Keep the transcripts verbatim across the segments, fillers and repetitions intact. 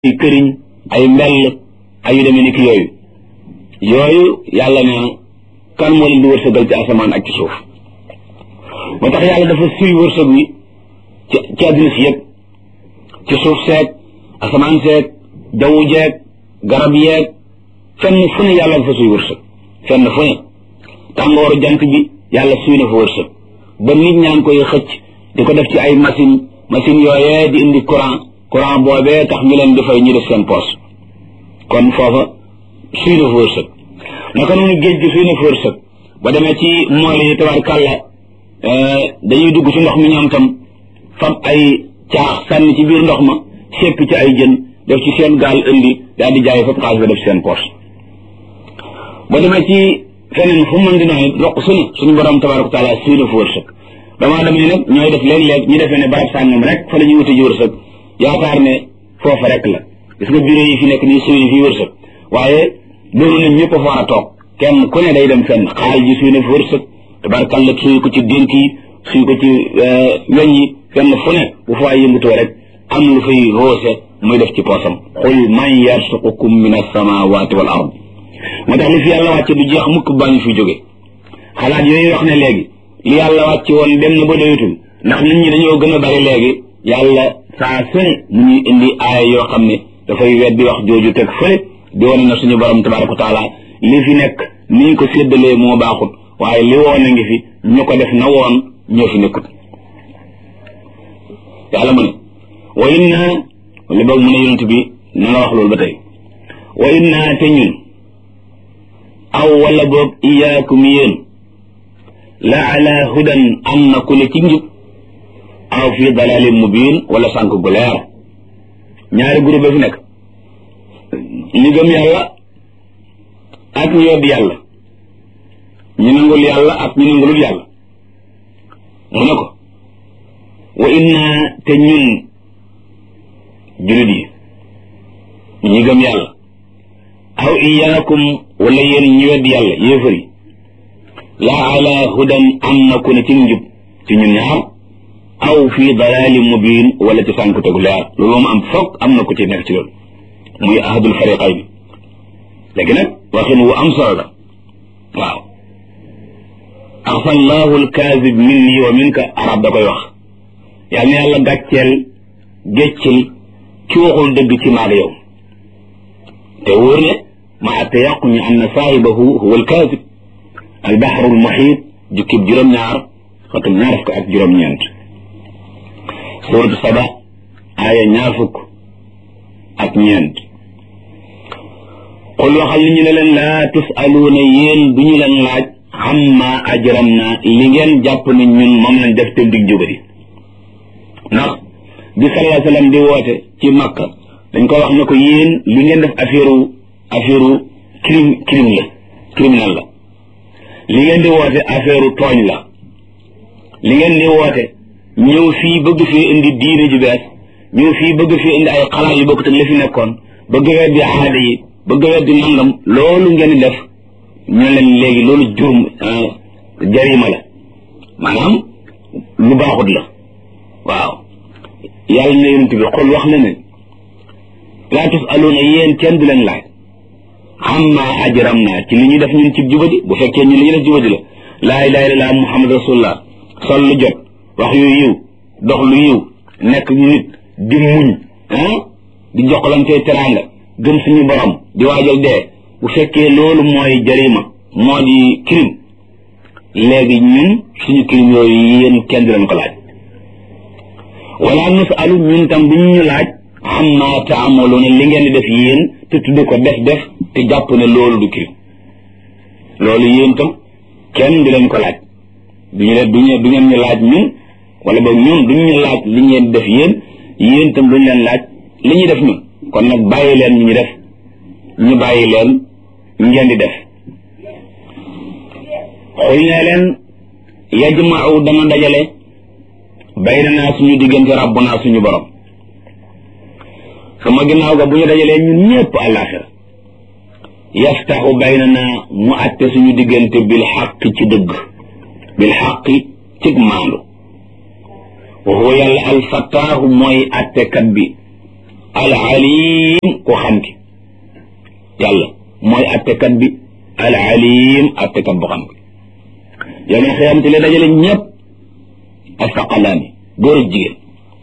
ay këriñ ay mbell ay yu demee ni ki yooyu yooyu yàlla ne kan moo leen di wërsëgal ci asamaan ak ci suuf moo tax yàlla dafa suy wërsëg wi ci ci àddina si yëpp ci suuf seeg asamaan seeg jaww jeeg garab yeeg fenn fu ne yàlla dafa suy wërsëg fenn fu ne tàngooru jant bi yàlla suy na fa wërsëg ba nit ñaa ngi koy xëcc di ko def ci ay machine machine yooyee di indi courant courant boobee tax ñu leen di fay ñu def seen poos kon foofa suy na fa wërsëg naka noonu géej gi suy na fa wërsëg ba demee ci mool yi tabarkàlla dañuy dugg ci ndox mi ñoom tam fab ay caax sànni ci biir ndox ma sepp ci ay jën def ci seen gaal indi daal di jaay fab xaalis ba def seen poos ba demee ci feneen fu mën di noonu roq su ne suñu borom tabaraka taala suy na fa wërsëg damaa demee nag ñooy def léeg-léeg ñu defee ne barab sàngam rek fa la ñuy wuti ji wërsëg yaakaar ne foofa rek la gis nga bureau yi fi nekk nii suy na fii wërsëg waaye loolu nag ñëpp a fa war a toog kenn ku ne day dem fenn xaalis ji suy na fa wërsëg tabarkàlla suy ko ci dénk yi suy ko ci weñ yi fenn fu ne bu fa yëngutoo rek am lu fay roose muy def ci poosam qul man yarsuqukum min as-samawati wal ard moo tax li fi yàlla wàcce du jeex mukk baa ñu fi jóge xalaat yooyu wax ne léegi li yàlla wàcce woon dem na ba doyatul ndax nit ñi dañoo gën a bari léegi yàlla saa su ne mu ñuy indi aaya yoo xam ne dafay weddi wax jooju teg fële di wane na suñu borom tabaraka wa taala li fi nekk ni ñu ko séddalee moo baaxut waaye li woon a ngi fi ñu ko def na woon ñoo fi nekkut yàlla mu ne wa inna li boog mu ne yonent bi na nga wax loolu ba tey wa inna te ñun aw wala boog iyaakum yéen la ala hudan am na ku ne ci njub aw fi dalalin mubin wala sànk gu leer ñaari groupe fi nekk ñu gëm yàlla ak ñu yedd yàlla ñu nangul yàlla ak ñu nangulul yàlla mu ne ko wa inna te ñun julit yi ñi gëm yàlla aw iyaakum wala yéen ñu wedd yàlla yéefar yi la ala hudan am na ku ne ci njub ci ñun ñaar aw fi dalalin mubin wala ci sànk tegu leer loolu moom am foog am na ku ci nekk ci loolu muy ahadul fariqayn léegi nag waxin wu am solo la waaw axfa allahu alkaazib minni wa minka arab da koy wax yàlla na yàlla gàcceel géccil ci waxul dëgg ci maag yow te wóor ne ma atte yàqu ñu am na saahibahu huwa alkaazib albaxru almuxiit jukkib juróom-ñaar xatum ñaar fukk ak juróom-ñeent suuratu saba aaya ñaar fukk ak ñeent qul waxal ni ñu ne leen laa tusaluuna yéen du ñu leen laaj amma ajram na li ngeen jàpp ne ñun moom lañ def te dig jógadi ndax bi sallallahu alayhi wa sallam di woote ci Makka dañ ko wax ne ko yéen li ngeen def affaire affaire crime crime la criminel la li ngeen di woote affaire tooñ la li ngeen di woote ñëw fii bëgg fii indi diine ju bees ñëw fii bëgg fii indi ay xalaat yu bokk te la fi nekkoon bëgg weddi aada yi bëgg weddi nangam loolu ngeen di def ñu leen léegi loolu jurum jarima la maanaam lu baaxut la waaw yàlla na yonent bi xol wax na ne laa tusaluuna yéen kenn du leen laaj amma ajram naa ci li ñu def ñun ci jubadi bu fekkee ñun li ñu def jubadi la laa ilaaha illallaah muhammad rasulullah sol lu jot wax yu yiw dox lu yiw nekk nit di muñ ah di joxlante teraanga gëm suñu borom di waajal dee bu fekkee loolu mooy jarima moo di crime léegi ñun suñu crime yooyu yéen kenn du leen ko laaj wala nasalu ñun tam bu ñu laaj amma taamaluuna li ngeen di def yéen te tudde ko def def te jàpp ne loolu du crime loolu yéen tam kenn du leen ko laaj duñu leen duñu du ngeen ñu laaj ñun wala boog ñun duñu ñu laaj li ngeen def yéen yéen tam duñu leen laaj li ñuy def ñun kon nag bàyyi leen ñu ñu def ñu bàyyi leen ngeen di def xul ne leen yajma'u dana dajale baynanaa suñu diggante rabbunaa suñu borom sama ginnaaw ga bu ñu dajalee ñun ñëpp àllaaxira yaftaxu baynanaa mu àtte suñu diggante bil xaq ci dëgg bil xaq cig maandu wa huwa yàlla alfataahu mooy àttekat bi al alim ku xam ki yàlla mooy attekat bi al alim attekat bu xam ki yow na xiyamte le dajale ñëpp asaqalaani góor ak jigéen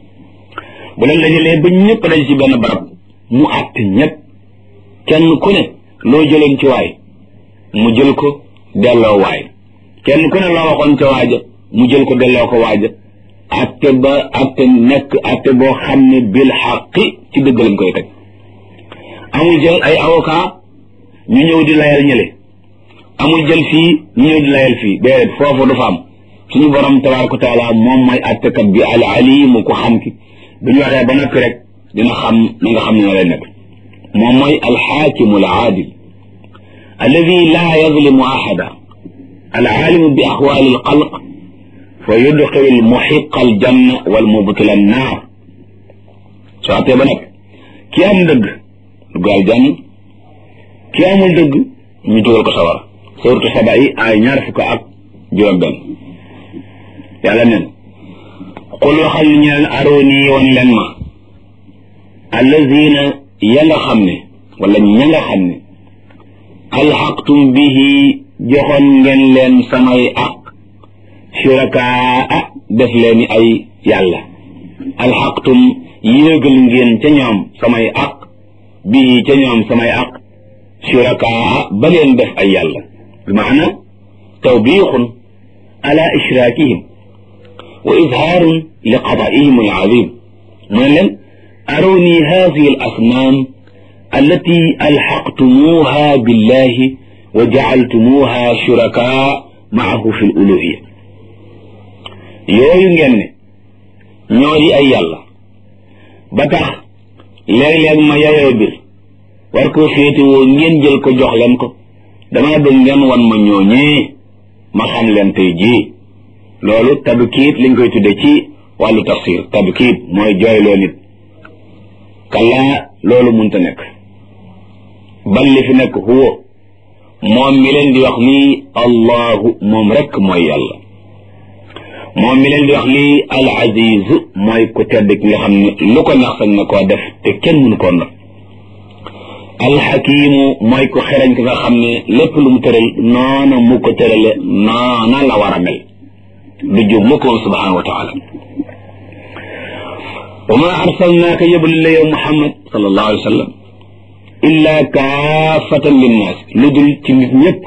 bu leen dajalee ba ñëpp daje ci benn barab mu àtte ñëpp kenn ku ne loo jëloon ci waay mu jël ko delloo waay kenn ku ne loo waxoon ca waaja mu jël ko delloo ko waaja àtte ba àtte nekk àtte boo xam ne bil xaqi ci dëgg lañ koy teg amul jël ay avocat ñu ñëw di layal ñële amul jël fii ñu ñëw di layal fii déedéet foofu du fa am suñu borom tabaraka wa taala moom mooy àttekat bi al alimu ko xam ki bu ñu waxee ba noppi rek dina xam na nga xam ne na lay nekk moom mooy alxaakimu al aadil alladi laa yazlimu ahada al alimu bi axwaali al xalq fa yudxilu al muxiqa al janna wal mubtila an naar soo àttee ba nag ki am dëgg duggal janna ki amul dëgg ñu dugal ko sawara suuratu saba yi ay ñaar fukk ak juróom benn yàlla nen qul waxal ni ñeen arooni woon leen ma allazina ya nga xam ne wala ña nga xam ne alxaqtum bihi joxoon ngeen leen samay aq shurakaa def leen ay yàlla alxaqtum yéegal ngeen ca ñoom samay aq bihi ca ñoom samay aq shurakaa ba leen def ay yàlla bi maana tawbiixun ala ishraakihim wa izhaarun li qadaa'ihim al-aziim mu ne leen arooni haadihi al-asnaam allati alxaqtumuuha billahi wa jacaltumuuha shurakaa maahu fi l-uluuhiyya yooyu ngeen ne ñoo di ay yàlla ba tax léeg-léeg ma yayoo bir war koo féetewoo ngeen jël ko jox leen ko dama bëgg ngeen wan ma ñooñee ma xam leen tey jii loolu tabkiit liñ koy tudde ci wàllu tafsir tabkiit mooy jooyloo nit kallaa loolu munta nekk bal li fi nekk huwa moom mi leen di wax lii allahu moom rekk mooy yàlla moom mi leen di wax lii al aziz mooy ku tedd ki nga xam ne lu ko neex sañ na koo def te kenn mënu koo def alxakimu mooy ku xereñ ki nga xam ne lépp lu mu tëral noona mu ko tërale noona la war a mel du jub mu ko subhanahu wa taala wa ma arsalnaaka yebal la yow muhammad sallallahu alayhi wa sallam illa kaafatan linnaas lu dul ci nit ñëpp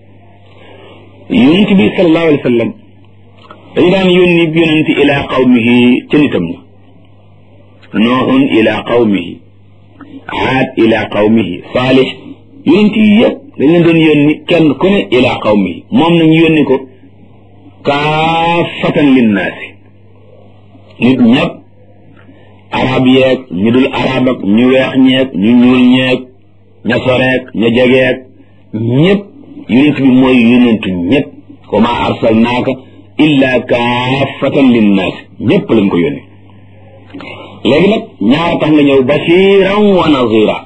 yonent bi sallallahu alayhi wa sallam dañu daan yónni yonent ila qawmihi ca nitam ña noohun ila qawmihi aad ila qawmihi saalix yonent yi yëpp dañ leen doon yónni kenn ku ne ila qawmihi moom nañu yónni ko kaafatan linnaasi nit ñëpp arab yeeg ñu dul arab ak ñu weex ñeeg ñu ñuul ñeeg ña soreeg ña jegeeg ñëpp yonent bi mooy yonentu ñëpp wa maa arsalnaaka illa kaafatan linnaasi ñëpp lañ ko yónni léegi nag ñaar tax nga ñëw bashiran wa nazira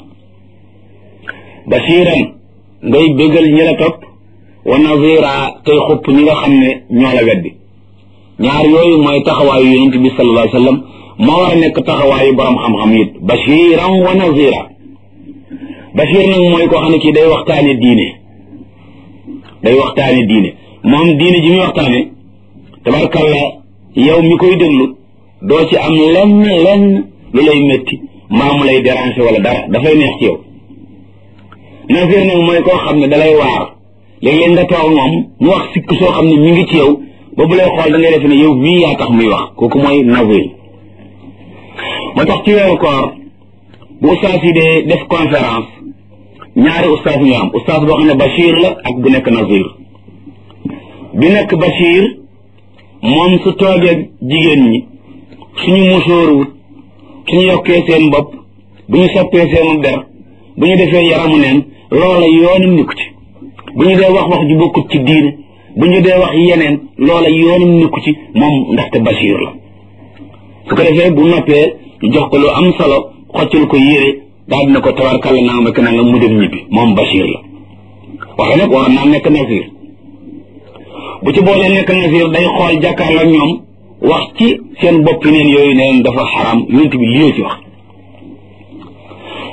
bashiran ngay bégal ñi la topp wa nazira tey xupp ñi nga xam ne ñoo la weddi ñaar yooyu mooy taxawaayu yonent bi sallallahu alayhi wa sallam moo war a nekk taxawaayu borom xam-xam it bashiran wa nazira bashir nag mooy koo xam ne kii day waxtaane diine day waxtaane diine moom diine ji muy waxtaane tabarkalla yow mi koy déglu doo ci am lenn lenn lu lay métti mbaa mu lay déranger wala dara dafay neex ci yow nazir nag mooy koo xam ne dalay waar léeg-léeg nga toog moom mu wax sikk soo xam ne mi ngi ci yow ba bu lay xool da ngay def ne yow mii yaa tax muy wax kooku mooy nazir moo tax ci weeru koor bu ustaas yi dee def conférence ñaari ustaas ñu am ustaas boo xam ne bashir la ak bu nekk nazir bi nekk bashir moom su toogee jigéen ñi suñu musóoruwut suñu yokkee seen bopp bu ñu soppee seenu der bu ñu defee yaramu neen loola yoonum nikku ci bu ñu dee wax wax ju bokkut ci diine bu ñu dee wax yeneen loola yoonum nikku ci moom ndaxte bashir la su ko defee bu noppee ñu jox ko lu am solo xoccal ko yére daal dina ko tabarkàlla naa ma na nga mu dem ñibbi moom bashir la waxe nag war naa nekk nazir bu ci boolee nekk nazir day xool jàkkaarloo ak ñoom wax ci seen bopp neen yooyu neen dafa xaram yonent bi lii ci wax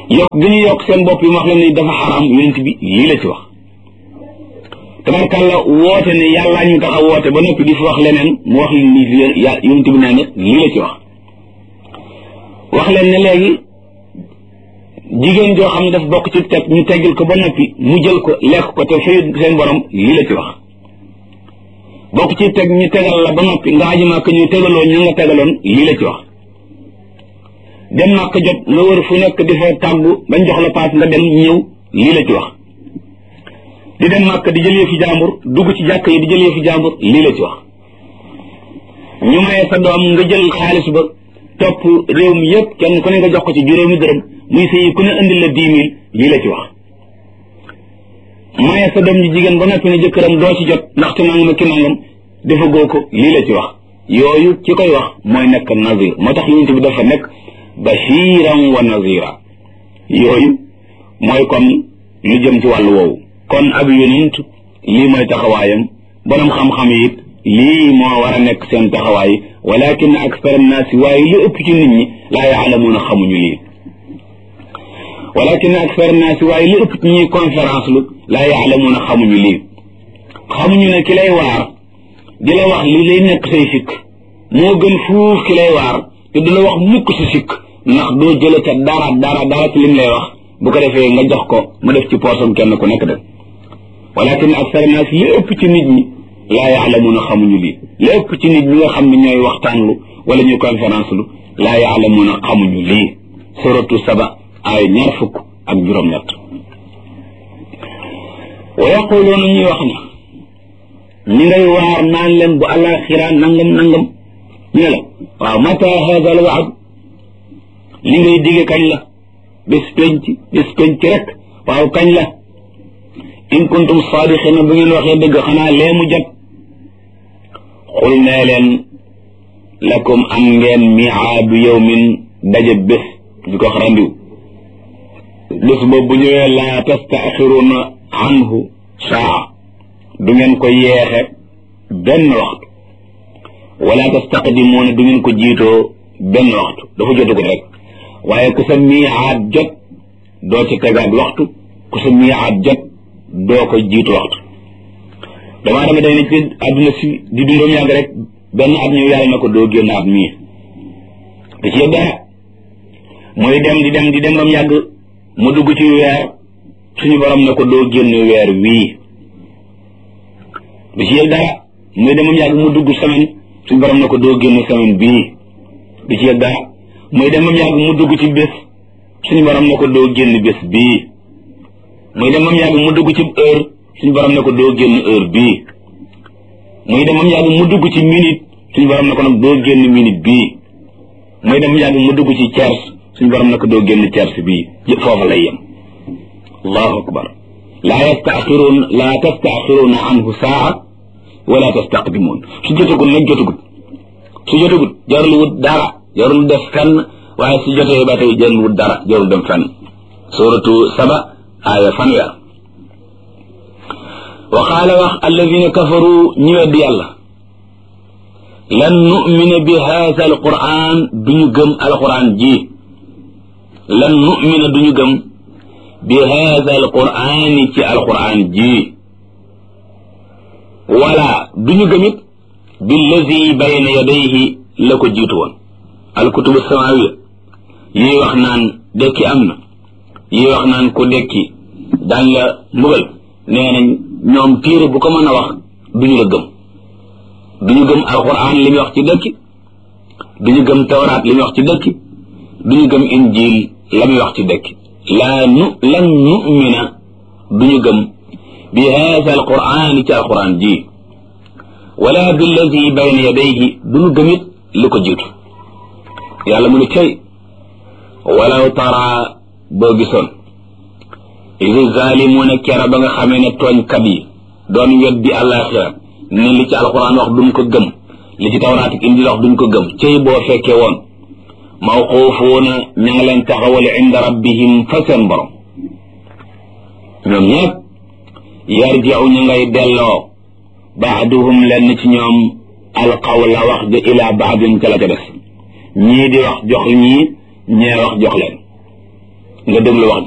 yokk gi ñu yokk seen bopp yi wax leen ni dafa xaram yonent bi lii la ci wax tabarkàlla woote ne yàllaa ñu tax a woote ba noppi di fi wax leneen mu wax leen ni yonent bi nee na lii la ci wax wax leen ne léegi jigéen joo xam ne daf bokk ci teg ñu teggil ko ba noppi mu jël ko lekk ko te fay seen borom lii la ci wax bokk ci teg ñu tegal la ba noppi nga aji màkk ñu tegaloo ñu nga tegaloon lii la ci wax dem màkk jot nga wër fu nekk di fa tàggu bañ jox la paas nga dem ñëw lii la ci wax di dem màkk di jëlee fi jàmbur dugg ci jàkk yi di jëlee fi jàmbur lii la ci wax ñu maye sa doom nga jël xaalis ba topp réew mi yëpp kenn ku ne nga jox ko ci juróomi dërëm muy sëyi ku ne indil la dix mille lii la ci wax maye sa doom ji jigéen ba noppi ne jëkkëram doo ci jot ndaxte nangam ki nangam dafa goo ko lii la ci wax yooyu ci koy wax mooy nekk nazir moo tax yonent bi dafa nekk bashiran wa nazira yooyu mooy kon lu jëm ci wàllu woowu kon ab yonent lii mooy taxawaayam borom xam-xam yi it lii moo war a nekk seen taxawaay walakin akthar annaasi waaye li ëpp ci nit ñi laa yaalamuuna xamuñu lii walakin akthar annaasi waaye li ëpp ci ñuy conférence lu laa yaalamuuna xamuñu lii xamuñu ne ki lay waar di la wax li lay nekk say sikk moo gën fuuf ki lay waar te du la wax mukk si sikk ndax doo jële ca dara dara dara ci lim lay wax bu ko defee nga jox ko mu def ci poosam kenn ku nekk def walakin akthar annaasi li ëpp ci nit ñi laa yaalamuuna xamuñu lii li ëpp ci nit ñi nga xam ne ñooy waxtaan lu wala ñuy conférence lu laa yaalamuuna xamuñu lii suratu saba ay ñaar fukk ak juróom-ñett wa yaquluuna ñuy wax ne ñi ngay waar naan leen bu alaxira nangam nangam ñu ne la waaw mata hada al waad li ngay dige kañ la bés penc bés penc rek waaw kañ la in kuntum saadiqina bu ngeen waxee dëgg xanaa lee mu jot xul nee leen lakum am ngeen miaadu yawmin daje bés ñu ko wax randiw bés boobu bu ñëwee laa tastaaxiruna anhu saa du ngeen ko yeexe benn waxtu wala tastaqdimuuna du ngeen ko jiitoo benn waxtu dafa jotagul rek waaye ku sa miaad jot doo ci tegaat waxtu ku sa miaad jot doo ko jiitu waxtu damaa dama day ne ci àdduna si di dundoom yàgg rek benn at ñëw yàlla na ko doo génn at mii da ci yëg dara muy dem di dem di dem bam yàgg mu dugg ci weer suñu borom ne ko doo génn weer wii da ci yëg dara muy dem bam yàgg mu dugg semaine suñu borom ne ko doo génn semaine bii da ci yëg dara muy dem bam yàgg mu dugg ci bés suñu borom ne ko doo génn bés bii muy dem bam yàgg mu dugg ci heure suñu borom ne ko doo génn heure bii muy dem bam yàgg mu dugg ci minute suñu borom ne ko nag doo génn minute bii muy dem bam yàgg mu dugg ci tiers suñu borom ne ko doo génn tiers bii foofa lay yem allahu akbar laa yastaaxiruun laa tastaaxiruuna anhu saa wala tastaqdimuun su jotagul nag jotagul su jotagul jarul wut dara jarul def fenn waaye su jotee ba tey jarul wut dara jarul dem fenn suratu saba aaya fanweer wa qaala wax alladina kafaru ñi weddi yàlla lan nu'mina bi haza alquran duñu gëm alquran ji lan nu'mina duñu gëm bi haza alquran ci alquran ji wala duñu gëmit billazi bayna yadayhi la ko jiitu woon alkutubu samawiya yi wax naan dekki am na yi wax naan ku dekki daañ la mbugal nee nañ ñoom téere bu ko mën a wax duñu la gëm duñu gëm alquran li muy wax ci dekki duñu gëm tawraat li muy wax ci dekki duñu gëm injil la muy wax ci dekki laa nu lan nu'mina duñu gëm bi haza alquran ci alquran ji wala billazi bayna yadayhi duñu gëmit li ko jiitu yàlla mu ne cay walaw tara boo gisoon isi zalimuuna kera ba nga xamee ne tooñkat yi doon weddi àllaaxira ne li ci alquran wax duñ ko gëm li ci tawraat ak injil wax duñ ko gëm cay boo fekkee woon mawquufuuna ña nga leen taxawal inda rabbihim fa seen borom ñoom ñëpp yarji'u ñu ngay delloo baaduhum lenn ci ñoom alqawla wax ja ila baadin ca la ca des ñii di wax jox ñii ñee wax jox leen nga déglu wax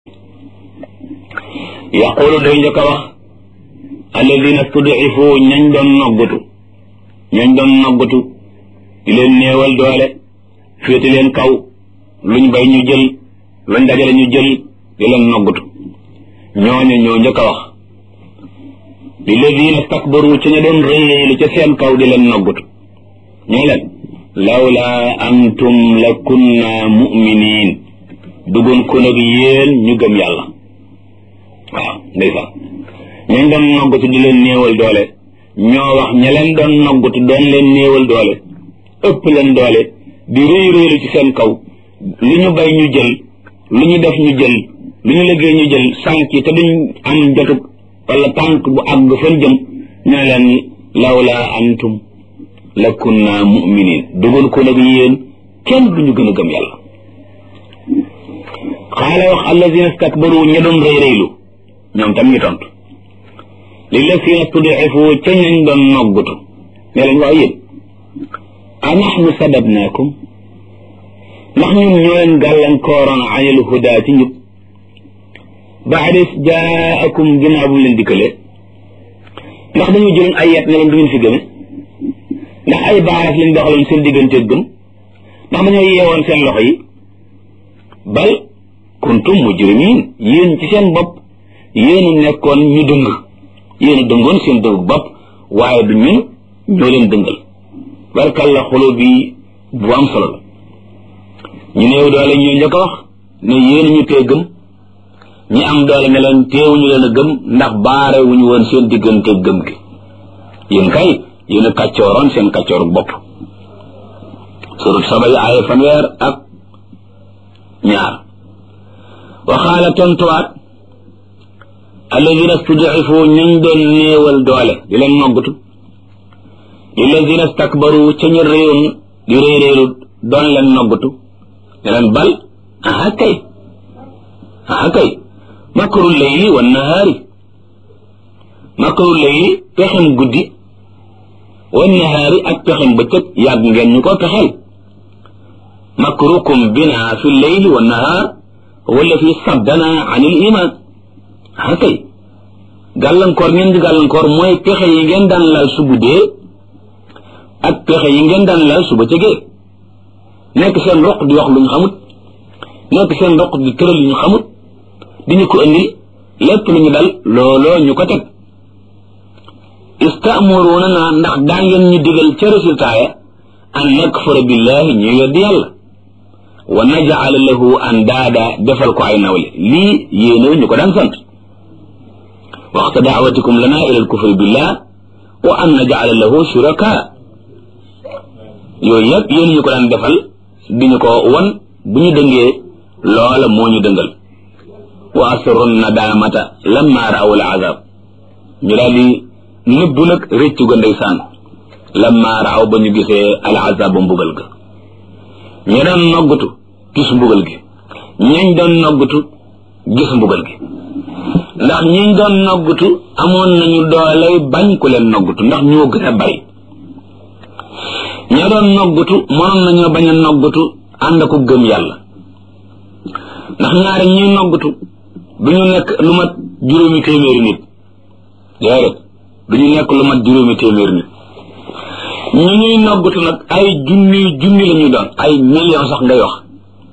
yaqulu day njëkk a wax alladina studifu ñañ doon noggutu ñañ doon noggutu di leen néewal doole féete leen kaw luñ bay ñu jël luñ dajale ñu jël di leen noggutu ñooñu ñoo njëkk a wax alladina stakbaru ca ña doon réylu ca seen kaw di leen noggutu ñoo leen lawla antum la kunna mu'minin dugun ku nag yéen ñu gëm yàlla waaw ndeysaan ñañ doon noggutu di leen néewal doole ñoo wax ña leen doon noggutu doon leen néewal doole ëpp leen doole di réy réylu ci seen kaw lu ñu bay ñu jël lu ñu def ñu jël lu ñu liggéey ñu jël sànq te duñ am jotug wala tànk bu àgg fan jëm ñoo leen lawla antum la kunna mu'minin dugal ko nag yéen kenn duñu gën a gëm yàlla xaala wax allazina stakbaru ña doon rëy rëylu ñoom tam ñu tontu lillazina studifu ca ñañ doon noggutu ne lañ waaw yéen a nahnu sadabnaakum ndax ñun ñoo leen gàllankooroon anil huda ci njub baada is jaakum ginnaaw bu leen dikkale ndax dañu jëloon ay yet ne leen du ngeen fi gëme ndax ay baaraas lañ doxaloon seen digganteeg gëm ndax dañoo yeewoon seen loxo yi bal kuntum mujrimin yéen ci seen bopp yéen a nekkoon ñu dëng yéen a dëngoon seen dëng bopp waaye du ñun ñoo leen dëngal barkalla xolo bi bu am solo la ñu néew doole ñoo njëkk a wax ne yéen ñu tee gëm ñi am doole ne leen teewuñu leen a gëm ndax baare wuñu woon seen diggante gëm gi yéen kay yéen a kàccooroon seen kàccooru bopp surut saba yi aaya fanweer ak ñaar waxaala tontuwaat alladina studifu ñañ doon néewal doole di leen noggatu lilladina stakbaru ca ñu réewoon di réeréeru doon leen noggatu ne leen bal aha kay aha kay makru layli wa nahaari makru layli pexem guddi wa nahaari ak pexem bëccëg yàgg ngeen ñu ko pexel makrukum bina fi layli wa nahaar wala fi saddana an il iman aha kay gàllankoor ngeen di gàllankoor mooy pexe yi ngeen daan laal su guddee ak pexe yi ngeen daan laal su bëccëgee nekk seen roq di wax lu ñu xamut nekk seen roq di tëral lu ñu xamut di ñu ko indi lépp lu ñu dal looloo ñu ko teg istamuruna na ndax daa ngeen ñu digal ca résultat ya an nakfura billahi ñu weddi yàlla wa naj'ala lahu andaada defal ko ay nawle lii yéene ñu ko daan sant waxta daawatikum lana ila alkufri billah wa an naj'ala lahu shuraka yooyu yëpp yéen ñu ko daan defal di ñu ko won bu ñu dëngee loola moo ñu dëngal wa asru nadamata lamma ra'aw al'azab ñu daal di nëbbu nag réccu ga ndeysaan lamma ra'aw ba ñu gisee al'azab mbugal ga ñi doon noggutu gis mbugal gi ñañ doon noggutu gis mbugal gi ndax ñiñ doon noggutu amoon nañu dooley bañ ku leen noggutu ndax ñoo gën a bari ña doon noggutu mënoon nañoo bañ a noggutu ànd ko gëm yàlla ndax ñaari ñuy noggutu du ñu nekk lu mat juróomi téeméeri nit déedéet du ñu nekk lu mat juróomi téeméeri nit ñu ñuy noggutu nag ay junni junni la ñu doon ay million sax ngay wax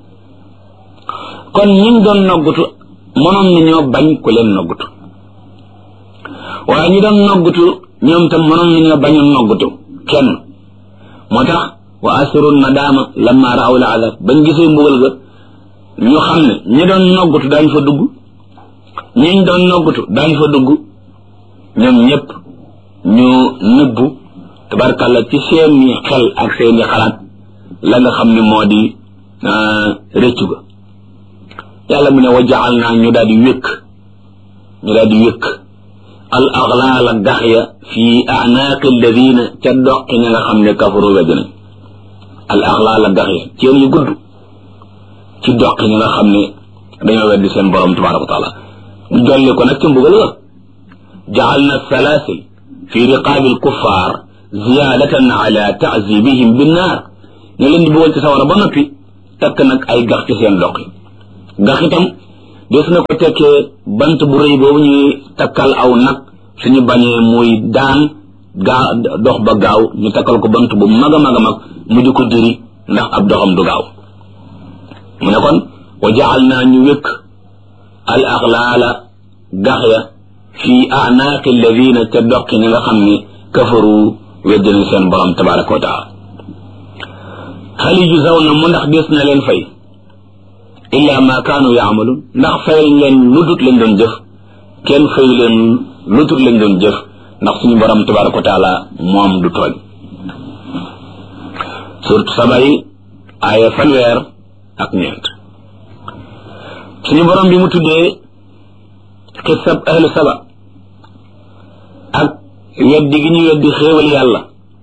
kon ñiñ doon noggutu mënoon nañoo bañ ku leen noggutu waaye ñi doon noggutu ñoom tam mënoon nañoo bañ a noggutu kenn moo tax wa asru nadama lamma ra'aw al'azab bañ gisee mbugal ga ñu xam ne ñi doon noggutu daañu fa dugg ñiñ doon noggutu daañu fa dugg ñoom ñëpp ñu nëbbu tabarkàlla ci seeni xel ak seeni xalaat la nga xam ne moo di rëccu ga yàlla mu ne wa jaal naa ñu daal di wékk ñu daal di wékk al aglaala gax ya fi anaaqi alladina ca doqi ña nga xam ne kafaru wedd nañ al aglaala gax ya ceen yu gudd ci doqi ña nga xam ne dañoo weddi seen borom tabaraka wa taala ñu dolli ko nag ca mbugal ga jaal na salaasil fi riqaabi alkuffar ziyadatan ala taazibihim binnaar ñu leen di bëggoon ci sawara ba noppi takk nag ay gax ci seen doqi gax itam des na ko tekkee bant bu rëy boobu ñuy takkal aw nag suñu bañee muy daan gaa dox ba gaaw ñu takkal ko bant bu mag a mag a mag mu di ko diri ndax ab doxam du gaaw mu ne kon wa jaal naa ñu wékk al axlaala gax ya fii anaaqi alladina ca doqi ñi nga xam ni kafaru weddina seen borom tabaraka wa taala hal yujzawna mu ndax des na leen fay illa ma kaanu yaamaluun ndax fay leen lu dut lañ doon jëf kenn fay leen lu dut lañ doon jëf ndax suñu borom tabaraka wa taala moom du tooñ surtout saba yi aaya fanweer ak ñeent suñu borom bi mu tuddee xisab ahlu saba ak weddi gi ñu weddi xéewal yàlla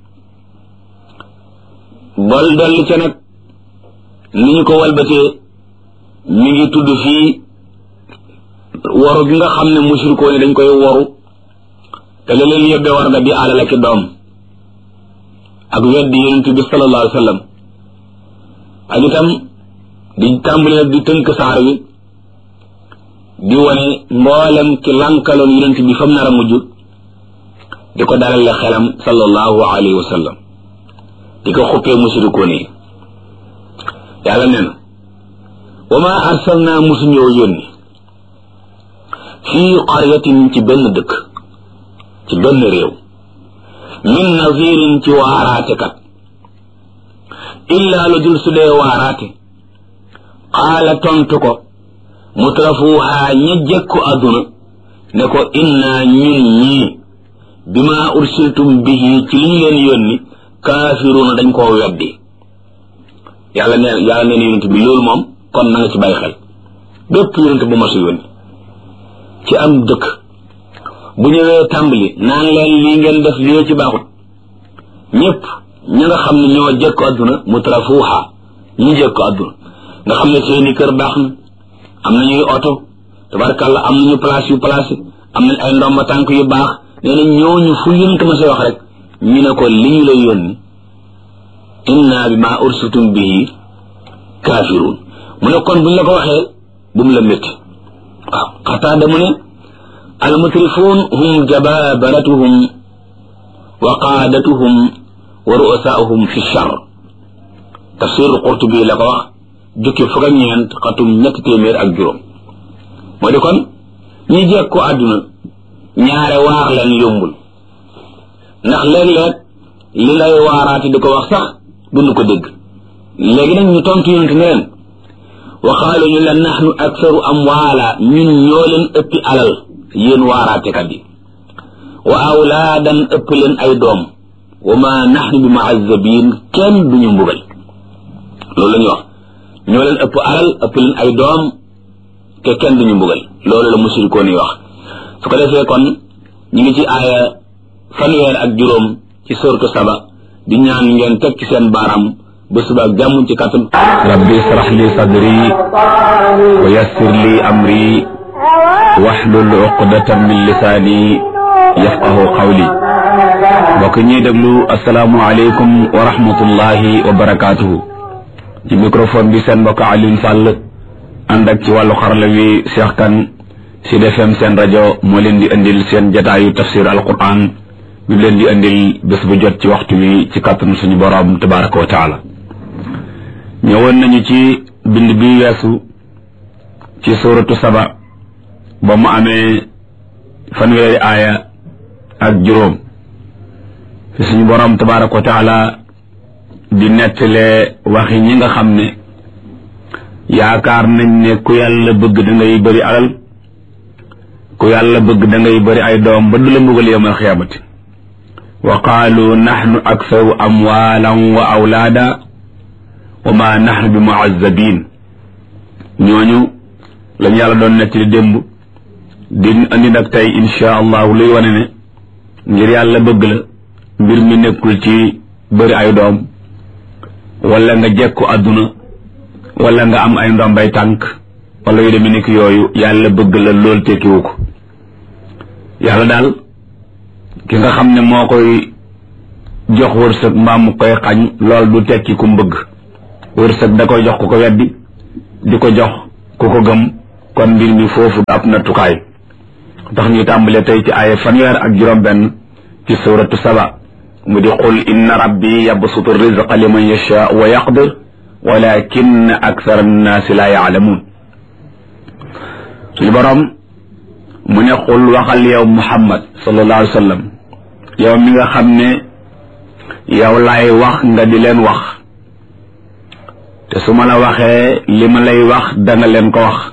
bol dolli ca nag ni ñu ko walbatee mi ngi tudd fii waru gi nga xam ne mushrikoo ne dañ koy waru te la leen yóbbee war nga di alal ak doom ak weddi yonent bi sallallahu alayhi wa sallam ak itam di tàmbali nag di tënk saar wi di wane mboolem ci lankaloon yonent bi fam nar a mujj di ko dalale xelam sallallahu alayhi wa sallam di ko xuppee mushrikoon yi yàlla nee na wa ma arsalna musuñoo yónni fii qaryatin ci benn dëkk ci benn réew min nazirin ci waaraate kat illa lu dul su dee waaraate qaala tontu ko mutrafuuhaa ña jekku àdduna ne ko inna ñun ñii bima ursiltum bihi ci li ñu leen yónni kaafiruuna dañ koo weddi yàlla nee yàlla nee na yonent bi loolu moom kon na nga ci bàyyi xel bépp yonent bu ma su yónni ci am dëkk bu ñëwee tàmbali naan leen lii ngeen def lii ci baaxut ñëpp ña nga xam ne ñoo jekku àdduna mutrafuuhaa ñi jekku àdduna nga xam ne seeni kër baax na am nañuy oto tabarkàlla am nañu place yu place am nañ ay ndomba tànk yu baax nee na ñooñu fu yonent ma say wax rek ñu ne ko li ñu lay yónni inna bi ma ursiltum bihi kaafiruun mu ne kon buñ la ko waxee bu mu la métti waaw Qataada mu ne almutrifuun hum jababaratuhum wa qaadatuhum wa ru'asaahum fi char tafsir Qurtubi la ko wax jukki fukk ak ñeent xatum ñetti téeméer ak juróom moo di kon ñi jekk ko àdduna ñaare waar leen yombul ndax léeg-léeg li lay waaraati di ko wax sax duñu ko dégg léegi nag ñu tontu yonent ne leen waxaalu ñu la nahnu aksaru amwaala ñun ñoo leen ëppi alal yéen waaraatekat yi wa awlaadan ëpp leen ay doom wa ma nahnu bi mu'azzabin kenn duñu mbugal loolu la ñuy wax ñoo leen ëpp alal ëpp leen ay doom te kenn duñu mbugal loolu la mushrikoon yi wax su ko defee kon ñu ngi ci aaya fanweer ak juróom ci sourate Saba di ñaan ngeen teg ci seen baaraam ba suba ak jàmm ci kàttan rabbi israh li sadri wa yassir li amri wahlul uqdatan min lisaani yafqahu qawli mbokk ñuy déglu asalaamu aleykum wa rahmatullahi wa barakaatuhu ci microphone bi seen mbokk Alioune Sall ànd ak ci wàllu xarala wi Cheikh Kane Sud F M seen rajo moo leen di indil seen jataayu tafsir alquran bi leen di indil bés bu jot ci waxtu wi ci kàttanu suñu borom tabaraka wa taala ñëwoon nañu ci bind bi weesu ci suratu Saba ba mu amee fanweeri aaya ak juróom fi suñu borom tabaraka wa taala di nettalee waxi ñi nga xam ne yaakaar nañ ne ku yàlla bëgg da ngay bëri alal ku yàlla bëgg da ngay bëri ay doom ba du la mbugal yawmal xiyaamati wa qaalu nahnu aktharu amwaalan wa awlaada wa ma nahnu bi mu'azzabin ñooñu lañ yàlla doon nettali démb di andi nag tey insha allahu luy wane ne ngir yàlla bëgg la mbir mi nekkul ci bëri ay doom wala nga jekku àdduna wala nga am ay ndombay tànk wala yu demee nekk yooyu yàlla bëgg la lool tekkiwu ko yàlla daal ki nga xam ne moo koy jox wërsëg mbaa mu koy xañ lool du tekki ku mbëgg wërsëg da koy jox ku ko weddi di ko jox ku ko gëm kon mbir mi foofu ab nattukaay tax ñu tàmbale tey ci aaya fanweer ak juróom benn ci suratu saba mu di qul inna rabbi yabsutu rizqa liman yasha wa yaqdir walakin akthara annaasi la yaalamuun suñu boroom mu ne qul waxal yow muhammad sallallahu alayhi wa sallam yow mi nga xam ne yow laay wax nga di leen wax te su ma la waxee li ma lay wax danga leen ko wax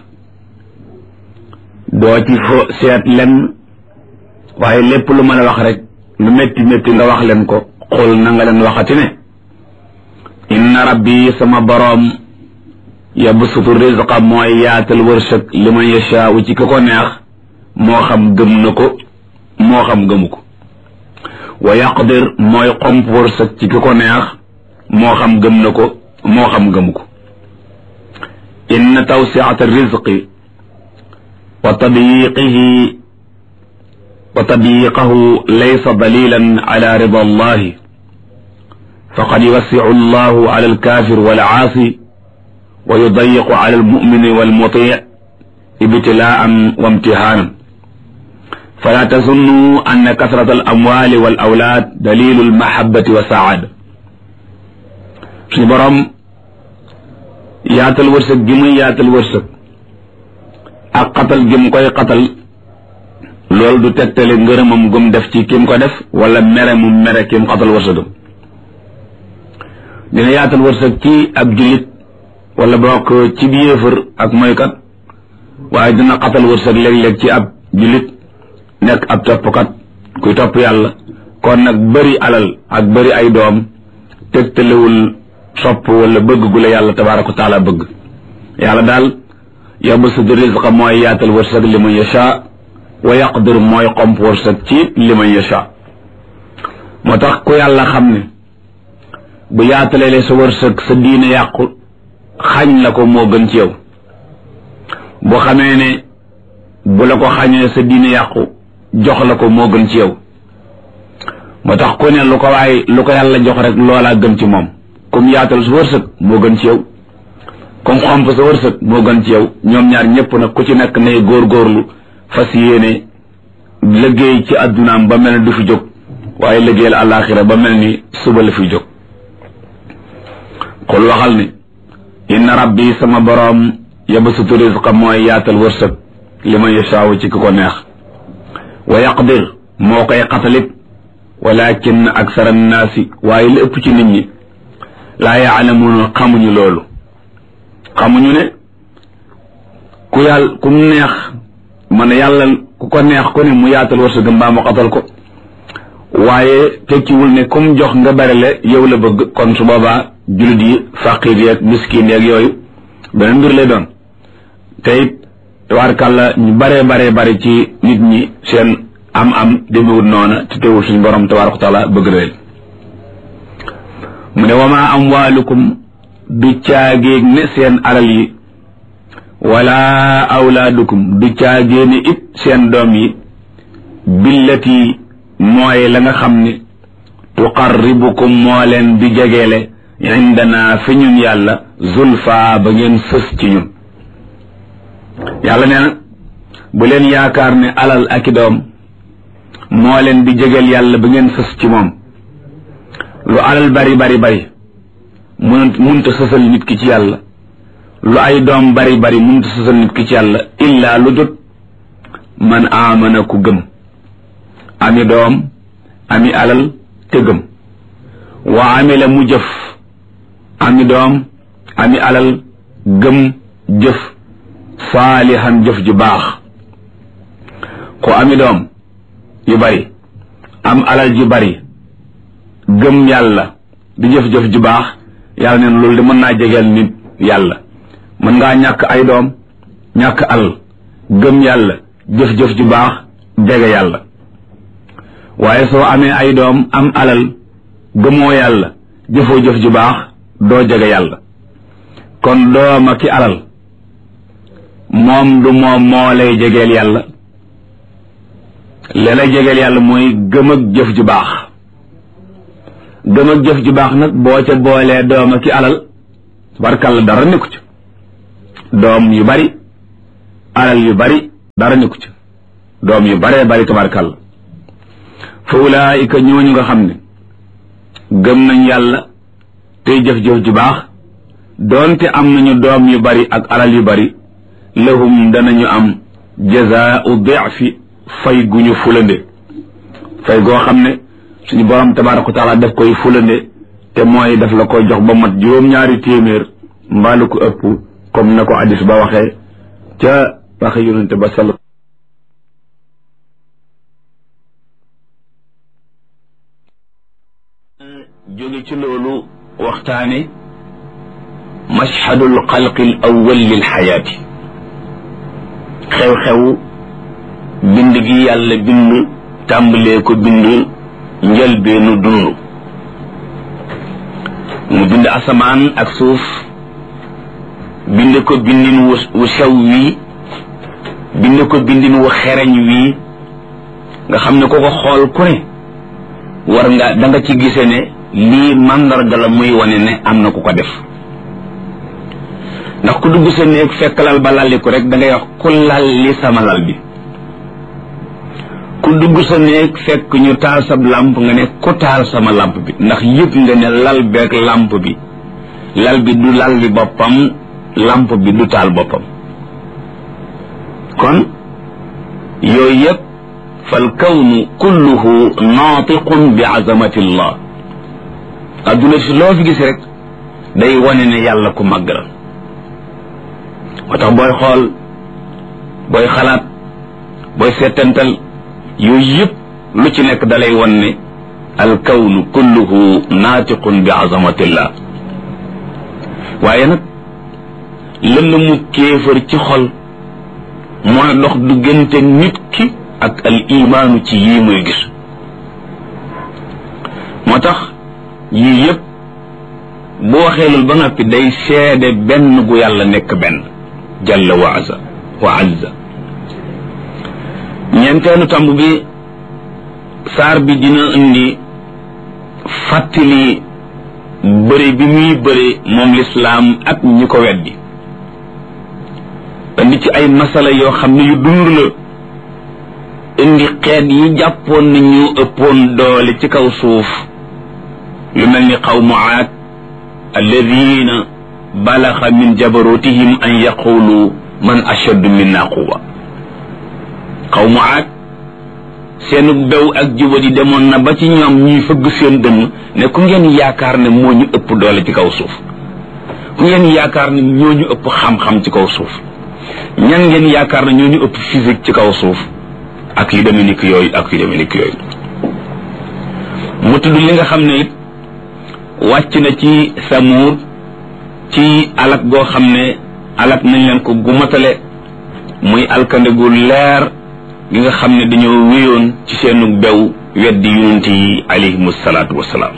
doo ci fo seet len waaye lépp lu ma la wax rek lu métti métti nga wax leen ko xul na nga leen waxati ne inna rabbi sama boroom yabsutu rizqa mooy yaatal wërsëg liman yashaa'u ci ki ko neex moo xam gëm na ko moo xam gëmu ko wa yaqdir mooy xomp wërsëg ci ki ko neex moo xam gëm na ko moo xam gëmu ko inna tawsi'ata rizqi wa tadyiqihi wa tadyiqahu laysa dalilan ala rida allahi faqad yuwassi'u allahu ala alkafir wal'aasi wa yudayiqu ala almu'mini walmuti' ibtilaa'an wa imtihaanan fala tazunnu anna kasrata alamwali wal awlaad dalilu almahabbati wa saada suñu boroom yaatal wërsëg gi muy yaatal wërsëg ak xatal gi mu koy xatal loolu du tegtale ngërëmam gum def ci kim ko def wala mere mu mere kim xatal wërsëgam dina yaatal wërsëg ci ab jullit wala bokk ci bi yéefar ak moykat waaye dina xatal wërsëg léeg-léeg ci ab jullit nekk ab toppkat kuy topp yàlla kon nag bëri alal ak bëri ay doom tegtalewul sopp wala bëgg gu la yàlla tabaaraka wa taala bëgg yàlla daal yabsutu rizqa mooy yaatal wërsëg liman yasha wa yaqdir mooy xomp wërsëg ci liman yasha moo tax ku yàlla xam ne bu yaatalee sa wërsëg sa diine yàqu xañ la ko moo gën ci yow bu xamee ne bu la ko xañee sa diine yàqu jox la ko moo gën ci yow moo tax ku ne lu ko waaye lu ko yàlla jox rek loolaa gën ci moom comme yaatal sa wërsëg moo gën ci yow comme xomp sa wërsëg moo gën ci yow ñoom ñaar ñëpp nag ku ci nekk ne góorgóorlu fas yéene liggéey ci addunaam ba mel ne du fi jóg waaye liggéeyal àllaaxira ba mel ni suba la fi jóg xul waxal ne inna rabbi sama boroom yabsutu rizqa mooy yaatal wërsëg liman yashaawu ci ki ko neex wa yaqdir moo koy xatalit walakin aksara annaasi waaye li ëpp ci nit ñi laa yaalamuuna xamuñu loolu xamuñu ne ku yàlla ku neex man yàlla ku ko neex ku ne mu yaatal wërsëgam mbaa mu xatal ko waaye tekkiwul ne comme jox nga barele yow la bëgg kon su boobaa jullit yi faqir yeeg miskin yeeg yooyu beneen mbir lay doon te it tabaarkàlla ñu baree baree bari ci nit ñi seen am am demewul noona te teewul suñu borom tabaaraka wa taala bëgg na leen mu ne wama amwaalukum du caagéeg ne seen alal yi wala awlaadukum du caagée ne it seen doom yi billati mooy la nga xam ne tuqarribukum moo leen di jegeele indana fi ñun yàlla zulfa ba ngeen sës ci ñun yàlla nee na bu leen yaakaar ne alal ak i doom moo leen di jegeel yàlla ba ngeen sës ci moom lu alal bari bari bari mun munta sësal nit ki ci yàlla lu ay doom bari bari munta sësal nit ki ci yàlla illaa lu jot man aamana ku gëm ami doom ami alal te gëm wa amila mu jëf ami doom ami alal gëm jëf saalihan jëf ju baax ku ami doom yu bari am alal ju bari gëm yàlla di jëf-jëf ju baax yàlla neen loolu de mën naa jegeel nit yàlla mën ngaa ñàkk ay doom ñàkk alal gëm yàlla jëf-jëf ju baax jege yàlla waaye soo amee ay doom am alal gëmoo yàlla jëfoo jëf ju baax doo jege yàlla kon doom ak ki alal moom du moom moo lay jegeel yàlla li lay jegeel yàlla mooy gëm ak jëf ju baax gëm ak jëf ju baax nag boo ca boolee doom ak ki alal barkalla dara nekku ci doom yu bari alal yu bari dara nekku ci doom yu baree bari tabarkàlla fa ulaayika ñooñu nga xam ne gëm nañ yàlla tey jëf-jëf ju baax doonte am nañu doom yu bari ak alal yu bari lahum danañu am jazaau difi fay gu ñu fulande fay goo xam ne suñu borom tabaraka wa taala daf koy fulande te mooy daf la koy jox ba mat juróom-ñaari téeméer mbaalu ko ëpp comme na ko hadis ba waxee ca waxe yonente ba sal jóge ci loolu waxtaane mashhadul xalqi al awwal lil xayaati xew-xew bind gi yàlla bind tàmbalee ko bind njëlbeenu dund mu bind asamaan ak suuf bind ko bindin wu sew wii bind ko bindin wu xereñ wii nga xam ne ko ko xool ku ne war nga da nga ci gise ne lii màndarga la muy wane ne am na ku ko def ndax ku dugg sa néeg fekk lal ba lalli ko rek da ngay wax ku lalli sama lal bi ku dugg sa néeg fekk ñu taal sab làmp nga ne ku taal sama làmp bi ndax yëpp nga ne lal beeg làmp bi lal bi du lalli boppam làmp bi du taal boppam kon yooyu yëpp fal kawnu kulluhu naatiqun bi azamatillah adduna si loo fi gis rek day wane ne yàlla ku màgg la moo tax booy xool booy xalaat booy seetantal yooyu yëpp lu ci nekk dalay wan ne al kawnu kulluhu naatiqun bi azamatillah waaye nag lënd mu kéefër ci xol mooy dox diggante nit ki ak al imaanu ci yii muy gis moo tax yii yëpp bu waxee loolu ba noppi day seede benn gu yàlla nekk benn jalla wa azza wa azza ñeenteelu tomb bi saar bi dina indi fàttali bëri bi muy bëri moom lislaam ak ñi ko weddi indi ci ay masala yoo xam ne yu dund la indi xeet yi jàppoon na ñu ëppoon doole ci kaw suuf lu mel ni qawmu aad alladina balaxa min jabarutihim an yaqulu man ashaddu minna quwa qawmu aad seenu bew ak jubadi demoon na ba ci ñoom ñuy fëgg seen dënn ne ku ngeen yaakaar ne moo ñu ëpp doole ci kaw suuf ku ngeen yaakaar ne ñoo ñu ëpp xam-xam ci kaw suuf ñan ngeen yaakaar ne ñoo ñu ëpp physique ci kaw suuf ak yu demee nikk yooyu ak yu demee nikk yooyu mu tudd li nga xam ne it wàcc na ci Samuud ci alak goo xam ne alak nañ leen ko gumatale muy alkande gu leer gi nga xam ne dañoo wéyoon ci seenu bew weddi yonent yi alayhimu salaatu wassalaam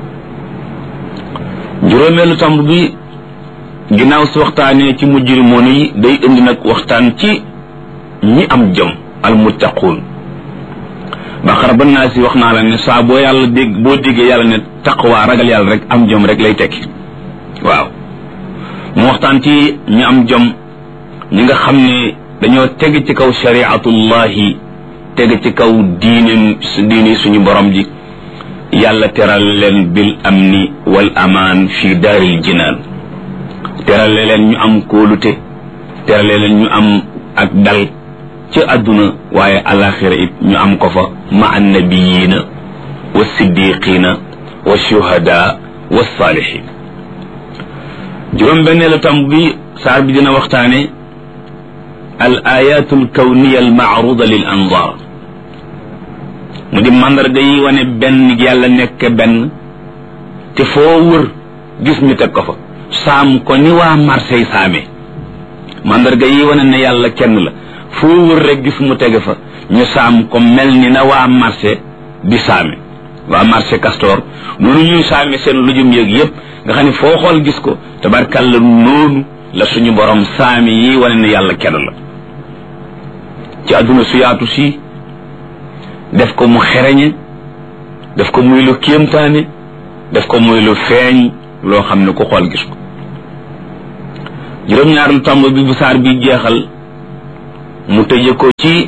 juróomeelu tomb bi ginnaaw si waxtaanee ci mujrimoon yi day indi nag waxtaan ci ñi am jom almuttaquun Baqara ba naa si wax naa la ne saa boo yàlla dégg boo déggee yàlla ne taqwa ragal yàlla rek am jom rek lay tekki waaw mu waxtaan ci ñi am jom ñi nga xam ne dañoo teg ci kaw shariatullahi teg ci kaw diine diine suñu borom ji yàlla teral leen bil amni wal amaan fi daaril jinaan terale leen ñu am kóolute terale leen ñu am ak dal ci àdduna waaye alaxira it ñu am ko fa ma annabiyiina wa siddiqiina wa shuhada wa saalihin juróom benneelu tam bi saar bi dina waxtaane al ayatu al kawniya al maaruda lil anzar mu di mandarga yi wane benn yàlla nekk benn te foo wër gis ñu teg ko fa saam ko ni waa Marseille saame mandarga yi wane ne yàlla kenn la foo wër rek gis mu tege fa ñu saam ko mel ni na waa marché di saame waa marché Castor noonu ñuy saame seen lujum yëg yëpp nga xam ne foo xool gis ko tabarkàlla noonu la suñu borom saami yi wane ne yàlla kenn la ci àdduna su yaatu si def ko mu xereñe def ko muy lu kéemtaane def ko muy lu feeñ loo xam ne ku xool gis ko juróom-ñaar lu tomb bi bu saar bi jeexal mu tëje ko ci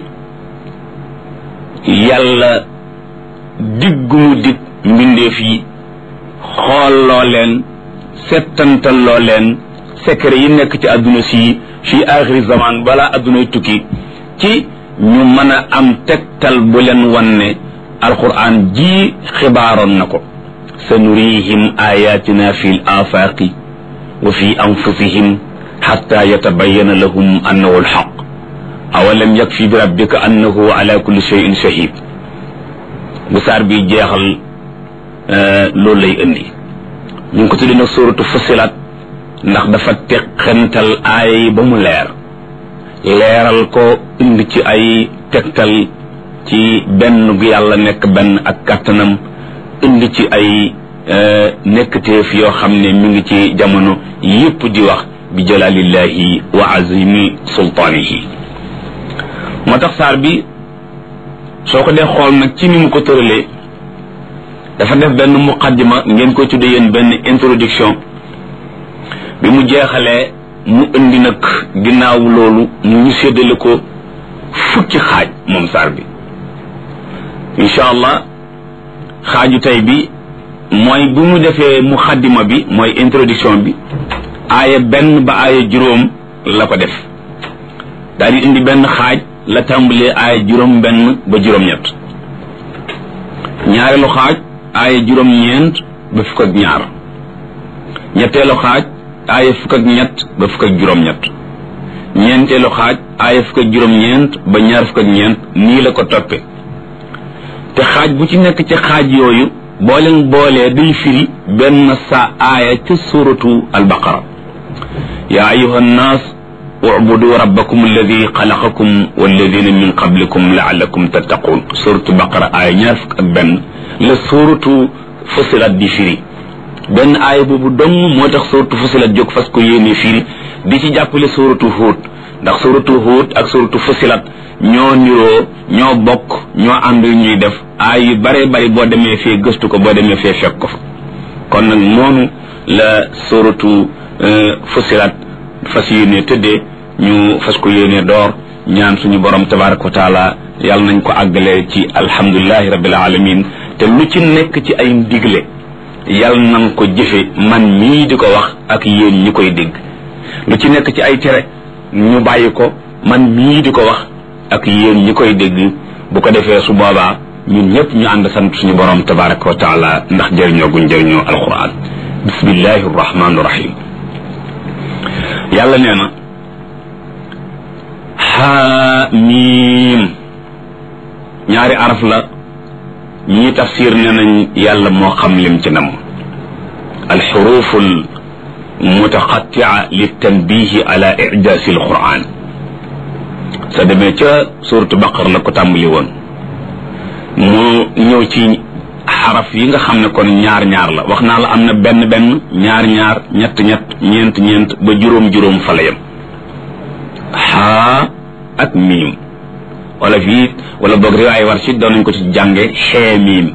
yàlla diggu mu dig mbindeef yi xool loo leen settantal loo leen secret yi nekk ci àdduna si fi axiri zaman balaa àddunay tukki ci ñu mën a am tegtal bu leen wan ne alquran ji xibaaroon na ko sa nurihim ayatina fi l afaqi wa fi anfusihim xatta yatabayana lahum annahu alxaq awalam yakfi bi rabbika annahu ala kulli shay'in shahid bu saar bi jeexal loolu lay indi ñu ngi ko tudde nag suratu fusilat ndax dafa teqantal aaya yi ba mu leer leeral ko indi ci ay tegtal ci benn gu yàlla nekk benn ak kàttanam indi ci ay nekkteef yoo xam ne mi ngi ci jamono yépp di wax bi jalalillahi wa azimi sultaanihi moo tax saar bi soo ko dee xool nag ci ni mu ko tëralee dafa def benn muqaddima ngeen koy tudde yéen benn introduction bi mu jeexalee mu indi nag ginnaaw loolu mu ñu séddale ko fukki xaaj moom saar bi incha allah xaaju tey bi mooy bi mu defee muqaddima bi mooy introduction bi aaya benn ba aaya juróom la ko def daal di indi benn xaaj la tàmbalee aaya juróom benn ba juróom-ñett ñaareelu xaaj aaya juróom-ñeent ba fukk ak ñaar ñetteelu xaaj aaya fukk ak ñett ba fukk ak juróom-ñett ñeenteelu xaaj aaya fukk ak juróom-ñeent ba ñaar fukk ak ñeent nii la ko toppe te xaaj bu ci nekk ci xaaj yooyu boo leen boolee day firi benn sa aaya ca suratu albaqara yaa ayuha nnaas ubudu rabbakum alladi xalaqakum walladina min qablikum laallakum tattaqun suratu baqara aaya ñaar fukk ak benn la suratu fusilat di firi benn aaya boobu dong moo tax suratu fusilat jóg fas ko yéene firi di ci jàppale suratu huut ndax suratu huut ak suratu fusilat ñoo niroo ñoo bokk ñoo ànd ñuy def aay yu bare bari boo demee fee gëstu ko boo demee fee fekk ko fa kon nag noonu la suratu fusilat fas yéene tëddee ñu fas ko yéene door ñaan suñu borom tabaraka wa taala yàlla nañ ko àggalee ci alhamdulilahi rabbil alamin te lu ci nekk ci ay ndigle yàlla nañ ko jëfe man mii di ko wax ak yéen ñi koy dégg lu ci nekk ci ay tere ñu bàyyi ko man mii di ko wax ak yéen ñi koy dégg bu ko defee su boobaa ñun ñëpp ñu ànd sant suñu borom tabaraka wa taala ndax jëriñoo guñ jëriñoo alquran bismillahi arrahmani irrahim yàlla nee na xaamiim ñaari araf la ñii tafsir nee nañ yàlla moo xam lim ci nam alxurufu almutaqatia litanbihi ala ijaasi alquran sa demee ca suratu baqar la ko tàmbali woon mu ñëw ci xaraf yi nga xam ne kon ñaar ñaar la wax naa la am na benn benn ñaar ñaar ñett ñett ñeent ñeent ba juróom juróom fa la yem xaa ak miim wala fii wala boog riwaay war si doon nañ ko ci jànge xee miim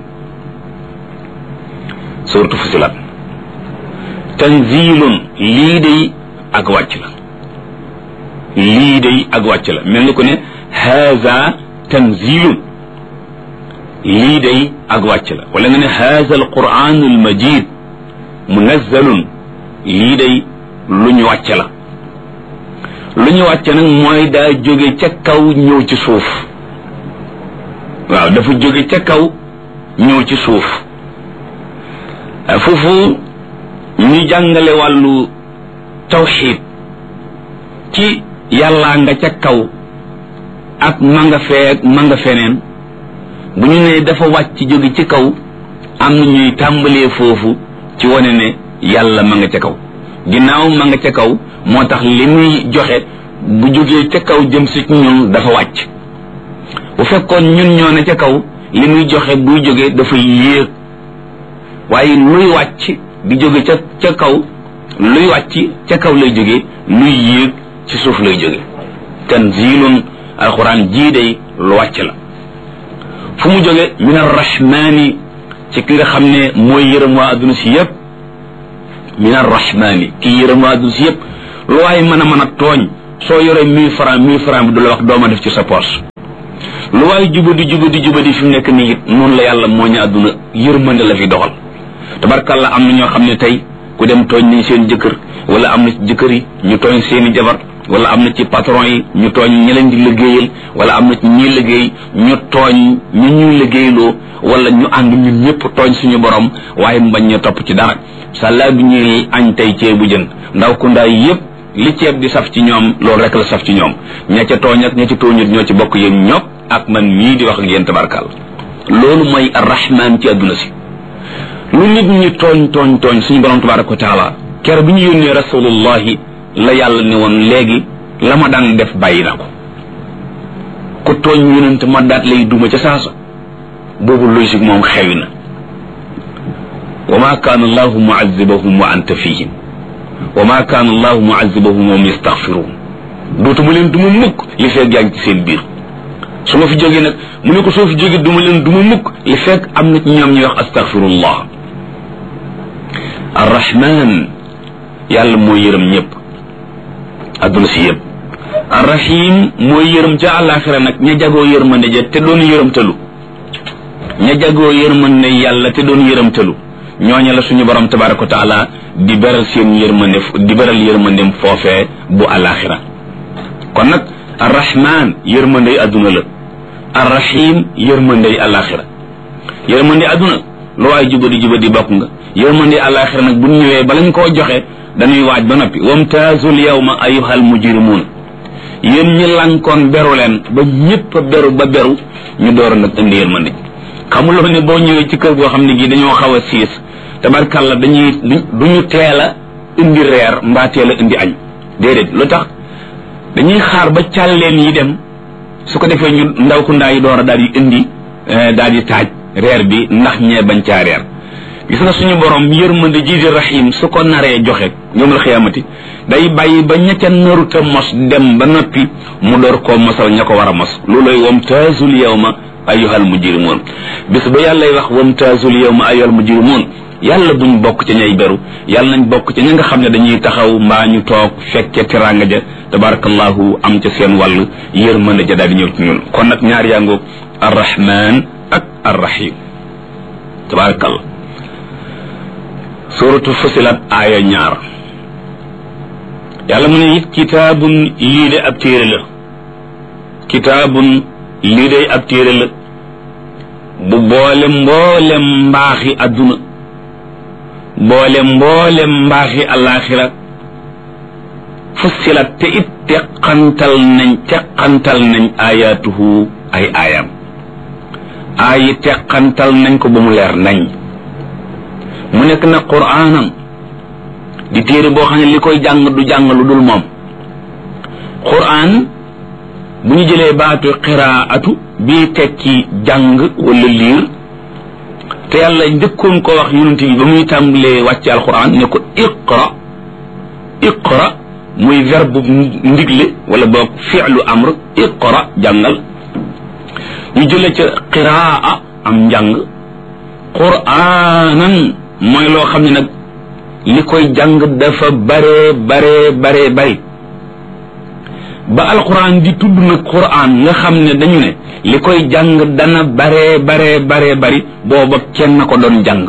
suratu fusilat tanzilun lii day ak wàcc la lii day ak wàcc la mel ni ko ne haza tanzilun lii day ak wàcc la wala nga ne haza alquran almajid munazzalun lii day lu ñu wàcc la lu ñu wàcc nag mooy daa jóge ca kaw ñëw ci suuf waaw dafa jóge ca kaw ñëw ci suuf foofu ñu jàngale wàllu tawxiid ci yàllaa nga ca kaw ak ma nga fee ma nga feneen bu ñu nee dafa wàcc jóge ci kaw am na ñuy tàmbalee foofu ci wane ne yàlla ma nga ca kaw ginnaaw ma nga ca kaw moo tax li muy joxe bu jógee ca kaw jëm si ñun dafa wàcc bu fekkoon ñun ñoo ne ca kaw li muy joxe buy jógee dafa yéeg waaye luy wàcc di jóge ca ca kaw luy wàcc ca kaw lay jóge luy yéeg ci suuf lay jóge tanzilun alquran jii day lu wàcc la fu mu jóge min arrahmani ci ki nga xam ne mooy yërëm waa adduna si yépp min arrahmani ki yërëm waa adduna si yépp lu waaye mën a mën a tooñ soo yoree mille francs mille francs bi du la wax dooma def ci sa poche lu waaye jubadi jubadi jubadi fi mu nekk nii it noonu la yàlla moo ñu àdduna yërmande la fi doxal tabarkalla am na ñoo xam ne tey ku dem tooñ nañ seen jëkkër wala am na ci jëkkër yi ñu tooñ seeni jabar wala am na ci patron yi ñu tooñ ñi leen di liggéeyal wala am na ci ñi liggéey ñu tooñ ñu ñuy liggéeyloo wala ñu ànd ñun ñëpp tooñ suñu borom waaye mu bañ ñu topp ci dara sàllaa bi ñuy añ tey ceebu jën ndaw ku ndaay yëpp li ceeb di saf ci ñoom loolu rek la saf ci ñoom ña ca tooñ ak ña ca tooñut ñoo ci bokk yéen ñopp ak man mii di wax ak yéen tabarkal loolu mooy arrahman ci àdduna si lu nit ñi tooñ tooñ tooñ suñu borom tabaraka wa taala kere bi ñu yónnee rasulullahi la yàlla ne woon léegi la ma daan def bàyyi na ko ku tooñ yonent ma daat lay duma ca saasa boobu logique moom xewi na wa ma kaana allahu muazibahum wa anta fihim wa ma kaana allahu muazibahum wa hum yastaghfirun dootuma leen duma mukk li fekk yaa ngi ci seen biir su ma fi jógee nag mu ne ko soo fi jógee duma leen duma mukk li fekk am na ci ñoom ñuy wax astaghfirullah arrahman yàlla mooy yërëm ñëpp adduna si yëpp arrahim mooy yërëm ca àllaaxira nag ña jagoo yërmande ja te doon yërëmtalu ña jagoo yërmande yàlla te doon yërëmtalu ñooña la suñu borom tabaraka wa taala di beral seen yërmande di beral yërmandem foofee bu àllaaxira kon nag arrahman yërmandey adduna la arrahim yërmandey àllaaxira yërmande adduna lu waay jubadi jubadi bokk nga yërmande àllaaxira nag bu ñu ñëwee bala ñu koo joxe dañuy waaj ba noppi wamtaazul yawma ayyuhal mujrimuun yéen ñi lankoon beru leen ba ñëpp a beru ba beru ñu door nag indi yërmande xamuloo ne boo ñëwee ci kër goo xam ne gii dañoo xaw a siis tabarkalla dañuy duñu teel a indi reer mbaa teel a indi añ déedéet lu tax dañuy xaar ba càlleen yi dem su ko defee ñu ndaw ku ndaa yi door a daal di indi daal di taaj reer bi ndax ñee bañ caa reer gis nga suñu borom yërmande ji di rahim su ko naree joxe ñoom la xiyaamati day bàyyi ba ña ca naruta mos dem ba noppi mu door koo mosal ña ko war a mos looloy wamtaazul yawma ayyuhal mujrimuun bis ba yàllay wax wamtaazul yawma ayyuhal mujrimuun yàlla buñ bokk ca ñay beru yàlla nañ bokk ca ña nga xam ne dañuy taxaw mbaa ñu toog fekke teraanga ja tabarakallahu am ca seen wàll yërmande ja daal di ñëw ci ñun kon nag ñaar yaa ngoog arrahman ak arrahim tabarakallah suratu fusilat aaya ñaar yàlla mu ne it kitaabun lii de ab téere la kitaabun lii de ab téere la bu boole mboolem mbaaxi adduna boole mboolem mbaaxi alaxira fusilat te it teqantal nañ teqantal nañ ayatuhu ay aayam aayi teqantal nañ ko ba mu leer nañ mu nekk na quraanam di téere boo xam ne li koy jàng du jàng lu dul moom quraan bu ñu jëlee baatu qiraatu bii tekki jàng wala liir te yàlla njëkkoon ko wax yonent bi ba muy tàmbalee wàcce alquran ne ko iqra iqra muy verbe ndigle wala boog fi'lu amr iqra jàngal ñu jëlee ca qiraa am njàng quraanan mooy loo xam ne nag li koy jàng dafa bare bare bare bari ba alquran di tudd nag quran nga xam ne dañu ne li koy jàng dana bare bare bare bari booba kenn ko doon jàng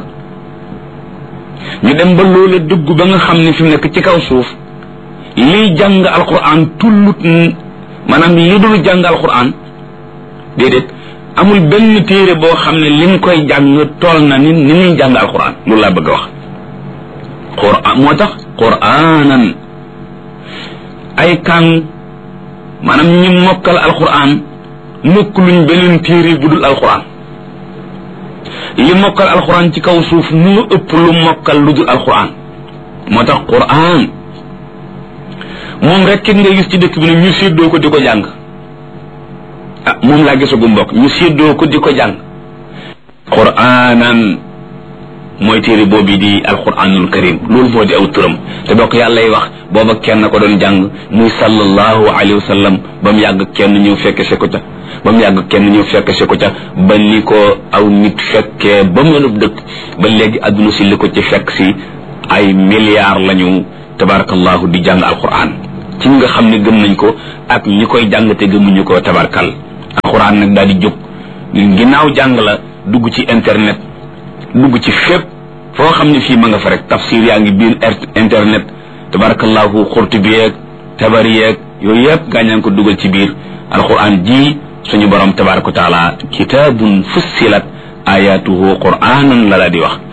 ñu dem ba loola dugg ba nga xam ne fi mu nekk ci kaw suuf liy jàng alquran tullut maanaam li dul jàng alquran déedéet amul benn téere boo xam ne li nga koy jàng tool na ni ni ñuy jàng alquran loolu laa bëgg a wax quran moo tax quranan ay kàng maanaam ñi mokkal alquran mokk luñ beneen téere bu dul alquran li mokkal alquran ci kaw suuf moo ëpp lu mokkal lu dul alquran moo tax quran moom rek kenn nga gis ci dëkk bi ne ñu séddoo ko di ko jàng ah moom laa gisagu mbokk ñu séddoo ko di ko jàng quranan mooy téere boobu di alquranul karim loolu moo di aw turam te bokk yàllay wax booba kenn ko doon jàng muy sallallahu alayhi wa sallam ba mu yàgg kenn ñëw fekke se ko ca ba mu yàgg kenn ñëw fekke se ko ca ba ni ko aw nit fekkee ba mënub dëkk ba léegi adduna si li ko ci fekk si ay milliards lañu tabarakallahu di jàng alquran ci ñi nga xam ne gëm nañ ko ak ñi koy jàng te gëmuñu ko tabarkal alxuraan nag daal di jóg ginnaaw jàng la dugg ci internet dugg ci fépp foo xam ne fii ma nga fa rek tafsir yaa ngi biir internet tabarakallahu Qurtubi yeeg Tabari yeeg yooyu yëpp gaañaa ngi ko dugal ci biir alxuraan ji suñu borom tabaraka wa taala kitaabun fussilat ayatuhu qur'anan la la di wax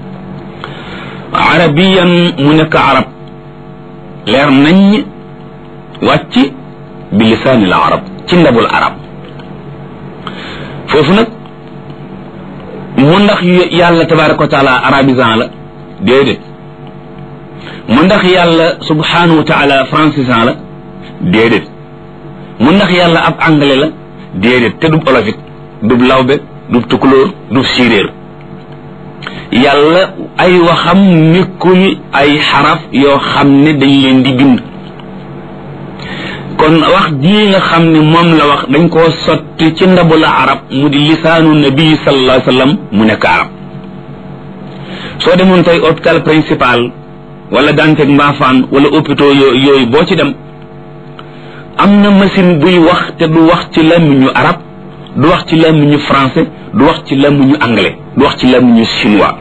arabiyan mu nekk arab leer nañ wàcc bi lisaanil arab ci ndabul arab foofu nag mu ndax yàlla tabaraka wa taala arabisant la déedéet mu ndax yàlla subhanahu wa taala francisant la déedéet mu ndax yàlla ab anglais la déedéet te dub olofit dub lawbe dub tukulóor dub séeréer yàlla ay waxam nekkul ay xaraf yoo xam ne dañ leen di bind kon wax ji nga xam ne moom la wax dañ koo sotti ci ndabu la arab mu di lisaanu nabi sallallahu alayhi wa sallam mu nekk arab soo demoon tey hôpital principal wala Dantec Mbaafaan wala hôpitaux yooyu boo ci dem am na machine buy wax te du wax ci làmmiñu arab du wax ci làmmiñu français du wax ci làmmiñu anglais du wax ci làmmiñu chinois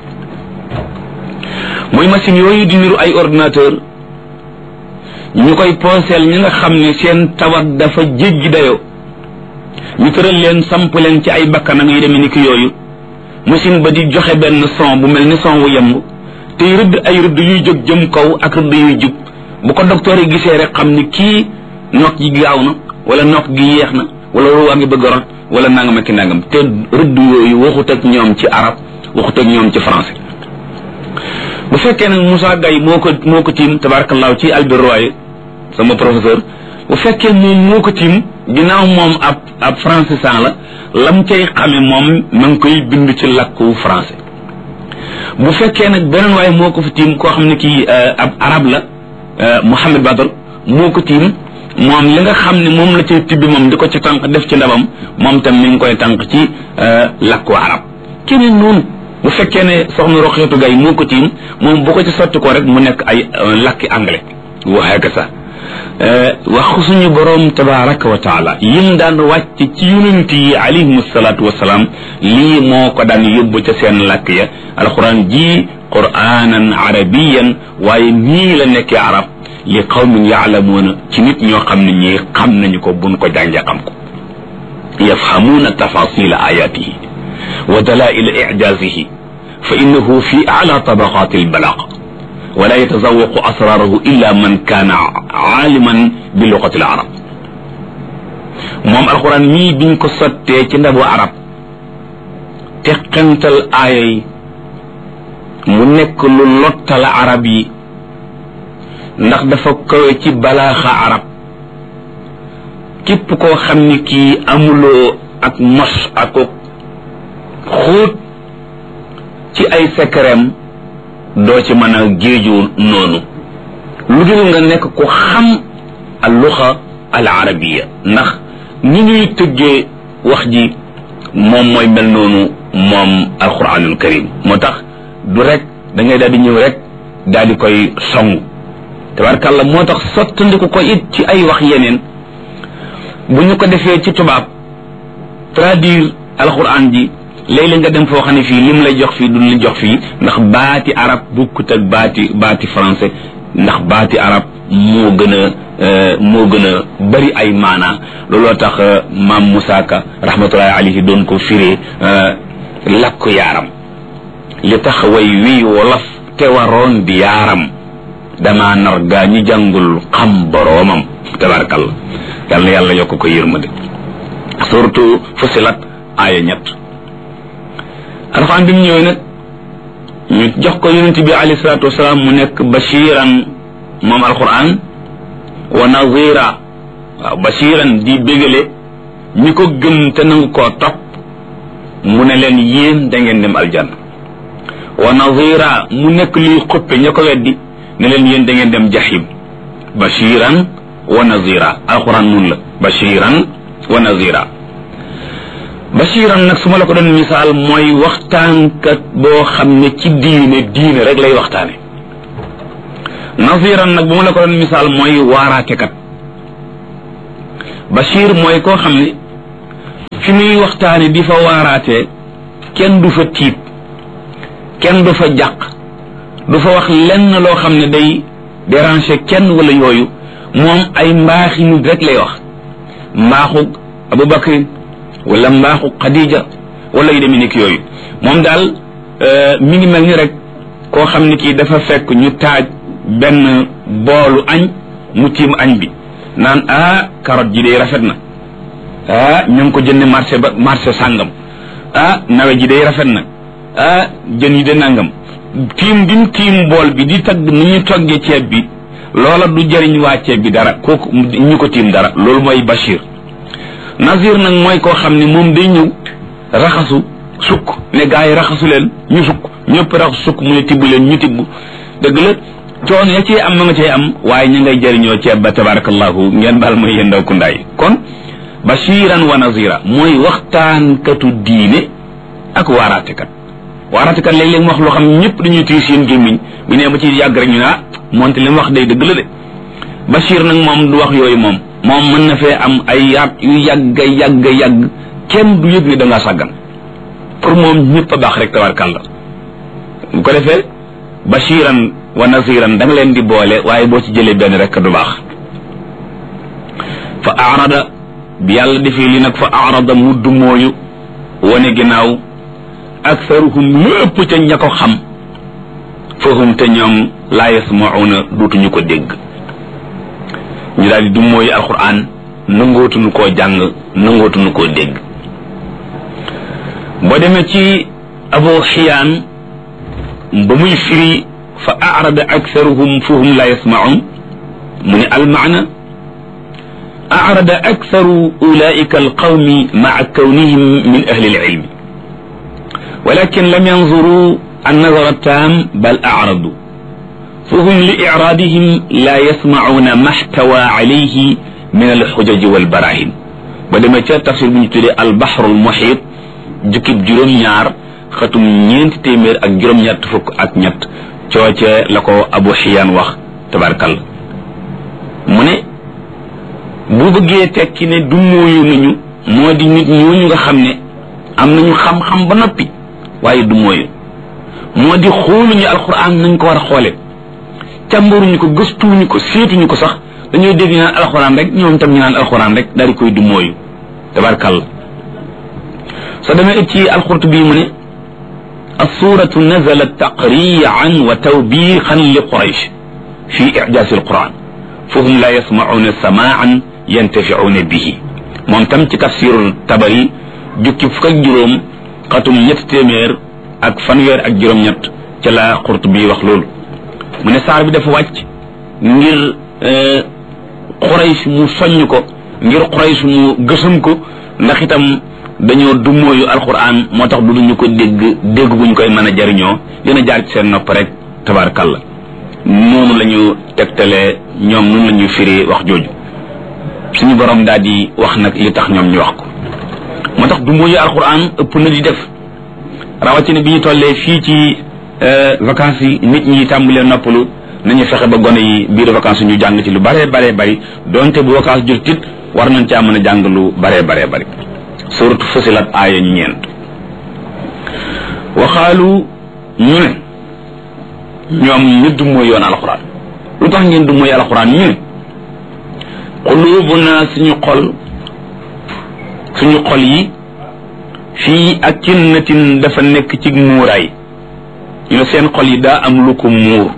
mooy machine yooyu di niru ay ordinateur ñu koy pooseel ñi nga xam ne seen tawat dafa jéggi dayoo ñu tëral leen samp leen ci ay bakkan ak yu demee ni ki yooyu machine ba di joxe benn son bu mel ni son wu yemb tey rëdd ay rëdd yuy jóg jëm kaw ak rëdd yuy jub bu ko docteur yi gisee rek xam ni kii nokk gi gaaw na wala nokk gi yeex na wala ruwaa ngi bëgg a rot wala nangam ak nangam te rëdd yooyu waxut ak ñoom ci arab waxut ak ñoom ci français bu fekkee nag Moussa Gaye moo ko moo ko tiim tabarakallahu ci Albert Royer sama professeur bu fekkee moom moo ko tiim ginnaaw moom ab ab francisant la lam cay xame moom ma ngi koy bind ci làkku français bu fekkee nag beneen waaye moo ko fi tiim koo xam ne kii ab arab la Mouhamed Badr moo ko tiim moom li nga xam ne moom la cay tibbi moom di ko ci tànk def ci ndabam moom tam mi ngi koy tànk ci làkku arab keneen noonu bu fekkee ne soxna Roxeetu Gay moo ko tiim moom bu ko ci sotti ko rek mu nekk ay làkki anglais waxeeka sax wax suñu boroom tabaraka wa taala yim daan wàcc ci yonent yi alayhim salaatu wasalaam lii moo ko daan yóbbu ca seen làkk ya alquran ji qur'anan arabiyan waaye nii la nekkee arab li qawmin yaalamuuna ci nit ñoo xam ne ñii xam nañu ko buñ ko jàngee xam ko yafhamuuna tafasila ayatihi wa dalail ijazihi fa innahu fi ala tabaqati albalaq wala yatazawaqu asrarahu illa man kaana aaliman bi luqati alarab moom alquran mii biñ ko sottee ci ndabu arab teqantal aaya yi mu nekk lu lottal arab yi ndax dafa kawe ci balaaxa arab képp koo xam ni kii amuloo ak mos ak xóot ci ay secretam doo ci mën a géeju noonu lu dul nga nekk ku xam al luxa al arabiya ndax ni ñuy tëggee wax ji moom mooy mel noonu moom alquranul karim moo tax du rek da ngay daal di ñëw rek daal di koy song tabarkàlla moo tax sottandiku ko it ci ay wax yeneen bu ñu ko defee ci tubaab traduire alquran ji léeg-léeg nga dem foo xam ne fii lim lay jox fii du la jox fii ndax baati arab bukkut ak baati baati français ndax baati arab moo gën a moo gën a bari ay maanaa looloo tax maam Moussa Ka rahmatullahi alayhi doon ko firee lakku yaaram li tax way wii wolof te waroon di yaaram dama nar gaa ñi jàngul xam boroomam tabarakalla yal na yàlla yokk ko yërmande surtout Fussilat aaya ñett alxuraan bi mu ñëwee nag ñu jox ko yonent bi alayhi salaatu wasalaam mu nekk bashiran moom alxuraan wa nazira waaw bashiran di bégale ñi ko gëm te nangu koo topp mu ne leen yéen da ngeen dem aljanna wa nazira mu nekk luy xuppe ña ko weddi ne leen yéen da ngeen dem jahim bashiran wa nazira alxuraan nun la bashiran wa nazira bashiran nag su ma la ko doon misaal mooy waxtaankat boo xam ne ci diine diine rek lay waxtaane naziran nag bu ma la ko doon misaal mooy waaraatekat bashir mooy koo xam ne fi muy waxtaane di fa waaraatee kenn du fa tiit kenn du fa jàq du fa wax lenn loo xam ne day déranger kenn wala yooyu moom ay mbaaxi nit rek lay wax mbaaxu Abubakar wala mbaaxu Khadija wala yu demee nekk yooyu moom daal mi ngi mel ni rek koo xam ne kii dafa fekk ñu taaj benn boolu añ mu tiim añ bi naan ah carotte ji day rafet na ah ñu ngi ko jënd marché ba marché sàngam ah nawe ji day rafet na ah jën yi de nangam tiim bi mu tiim bool bi di tagg ni ñu toggee ceeb bi loola du jëriñ waa ceeb bi dara kooku ñu ko tiim dara loolu mooy bashir nazir nag mooy koo xam ne moom day ñëw raxasu sukk ne gaa yi raxasu leen ñu sukk ñëpp raxasu sukk mu ne tibb leen ñu tibb dëgg la coono ya cee am ma nga cee am waaye ñu ngay jëriñoo ceeb ba tabarakallahu ngeen baal ma yéen ndaw kundaay kon bashiran wa nazira mooy waxtaankatu diine ak waaraatekat waaraatekat léeg-léeg mu wax loo xam ñëpp dañuy téye seen gémmiñ bu nee ba ci yàgg rek ñu ne ah moonte li mu wax day dëgg la de bashir nag moom du wax yooyu moom moom mën na fee am ay yaat yu yàgg yàgg yàgg kenn du yëg ne da ngaa sàggan pour moom ñëpp a baax rek tabarkàlla bu ko defee bashiran wa naziran da nga leen di boole waaye boo ci jëlee benn rek du baax fa arada bi yàlla defee li nag fa arada mu dumooyu wane ginnaaw aktharuhum lépp ca ña ko xam fahum te ñoom laa yasmauna duutuñu ko dégg ñu daal di dumooyu alquran nangootuñu koo jàng nangootuñu koo dégg boo demee ci abu xiyaan ba muy firi fa arada aktharuhum fahum laa yasmaun mu ne almaana أعرض أكثر أولئك القوم مع كونهم من أهل العلم ولكن لم ينظروا النظر التام بل أعرضوا فهم لإعراضهم لا يسمعون ما احتوى عليه من الحجج والبراهين بدما تفسير بن تري البحر المحيط جكب جروم ñaar xatum ñeent téeméer ak juróom ñett fukk ak ñett cooce la ko Abu Xiyaan wax tabarkal mu ne bu bëggee tekki ne du mooyu nañu moo di nit ñooñu nga xam ne am nañu xam-xam ba noppi waaye du mooyu moo di xooluñu alxuraan nañ ko war a xoole càmbaruñu ko gëstuñu ko seetuñu ko sax dañuy dégg ñu naan alxuraan rek ñoom tam ñu naan alxuraan rek daal di koy du mooyu tabarkalla soo demee it ci alxurtubi mu ne assuratu nazalat taqriyan wa tawbiixan li quraysh fi ijaasi alquran fahum la yasmauna samaan yantafiuna bihi moom tam ci tafsirul tabari jukki fukk ak juróom xatum ñett téeméer ak fanweer ak juróom-ñett ca la Qurtubi wax loolu mu ne saar bi dafa wàcc ngir Quraysh mu soññ ko ngir Quraysh mu gësam ko ndax itam dañoo dummóoyu alquran moo tax du ñu ko dégg dégg guñ koy mën a jariñoo dina jaar ci seen nopp rek tabarakalla noonu la ñu tegtalee ñoom noonu la ñu firi wax jooju suñu borom daal di wax nag li tax ñoom ñu wax ko moo tax du mooyu alquran ëpp na di def rawatina bi ñu tollee fii ci vacances yi nit ñi tàmbalee noppalu nañu fexe ba gone yi biir vacances ñu jàng ci lu bare bare bari donte bu vacances jot tit war nañ caa mën a jàng lu bare bare bari suratu Fusilat aaya ñeent waxaalu ñu ne ñoom ñu du mooy yoon alquran lu tax ngeen du mooy alquran ñu ne qulubuna suñu xol suñu xol yi fii akinnatin dafa nekk ci muuraay ñu ne seen xol yi daa am lu ko muur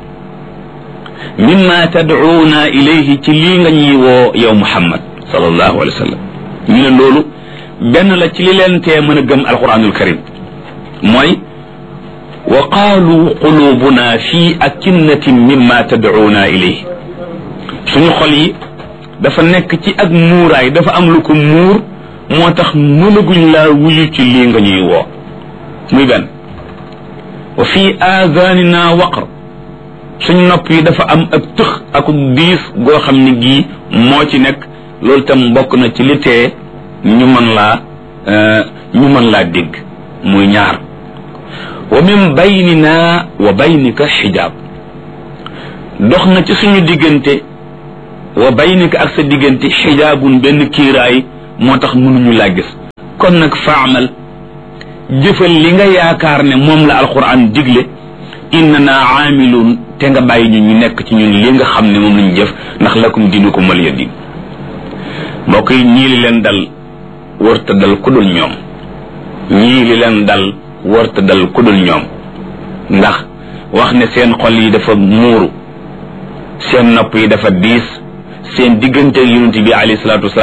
mimma tad'una ilayhi ci lii nga ñuy woo yow Muhammad sallallahu alayhi wa sallam ñu ne loolu benn la ci li leen tee mën a gëm alquranul karim mooy wa qaalu qulubuna fi akinnatin mimma tad'una ilayhi suñu xol yi dafa nekk ci ak muuraay dafa am lu ko muur moo tax mënaguñ laa wuyu ci lii nga ñuy woo muy benn wa fi aadanina waqr suñ nopp yi dafa am ak tëx ak diis goo xam ne gii moo ci nekk loolu tam bokk na ci li tee ñu mën laa ñu mën laa dégg muy ñaar wa min baynina wa baynika xijaab dox na ci suñu diggante wa baynaka ak sa diggante xijaabun benn kiiraay moo tax mënuñu laa gis kon nag faamal jëfal li nga yaakaar ne moom la alquran digle innana aamiluun te nga bàyyi ñu ñu nekk ci ñun li nga xam ne moom lañu jëf ndax lakum diinukum waliya diin mbokk yi ñii li leen dal wërta dal ku dul ñoom ñii li leen dal wërta dal ku dul ñoom ndax wax ne seen xol yi dafa muuru seen nopp yi dafa diis seen diggante yonent bi alayhi salaatu wasalaam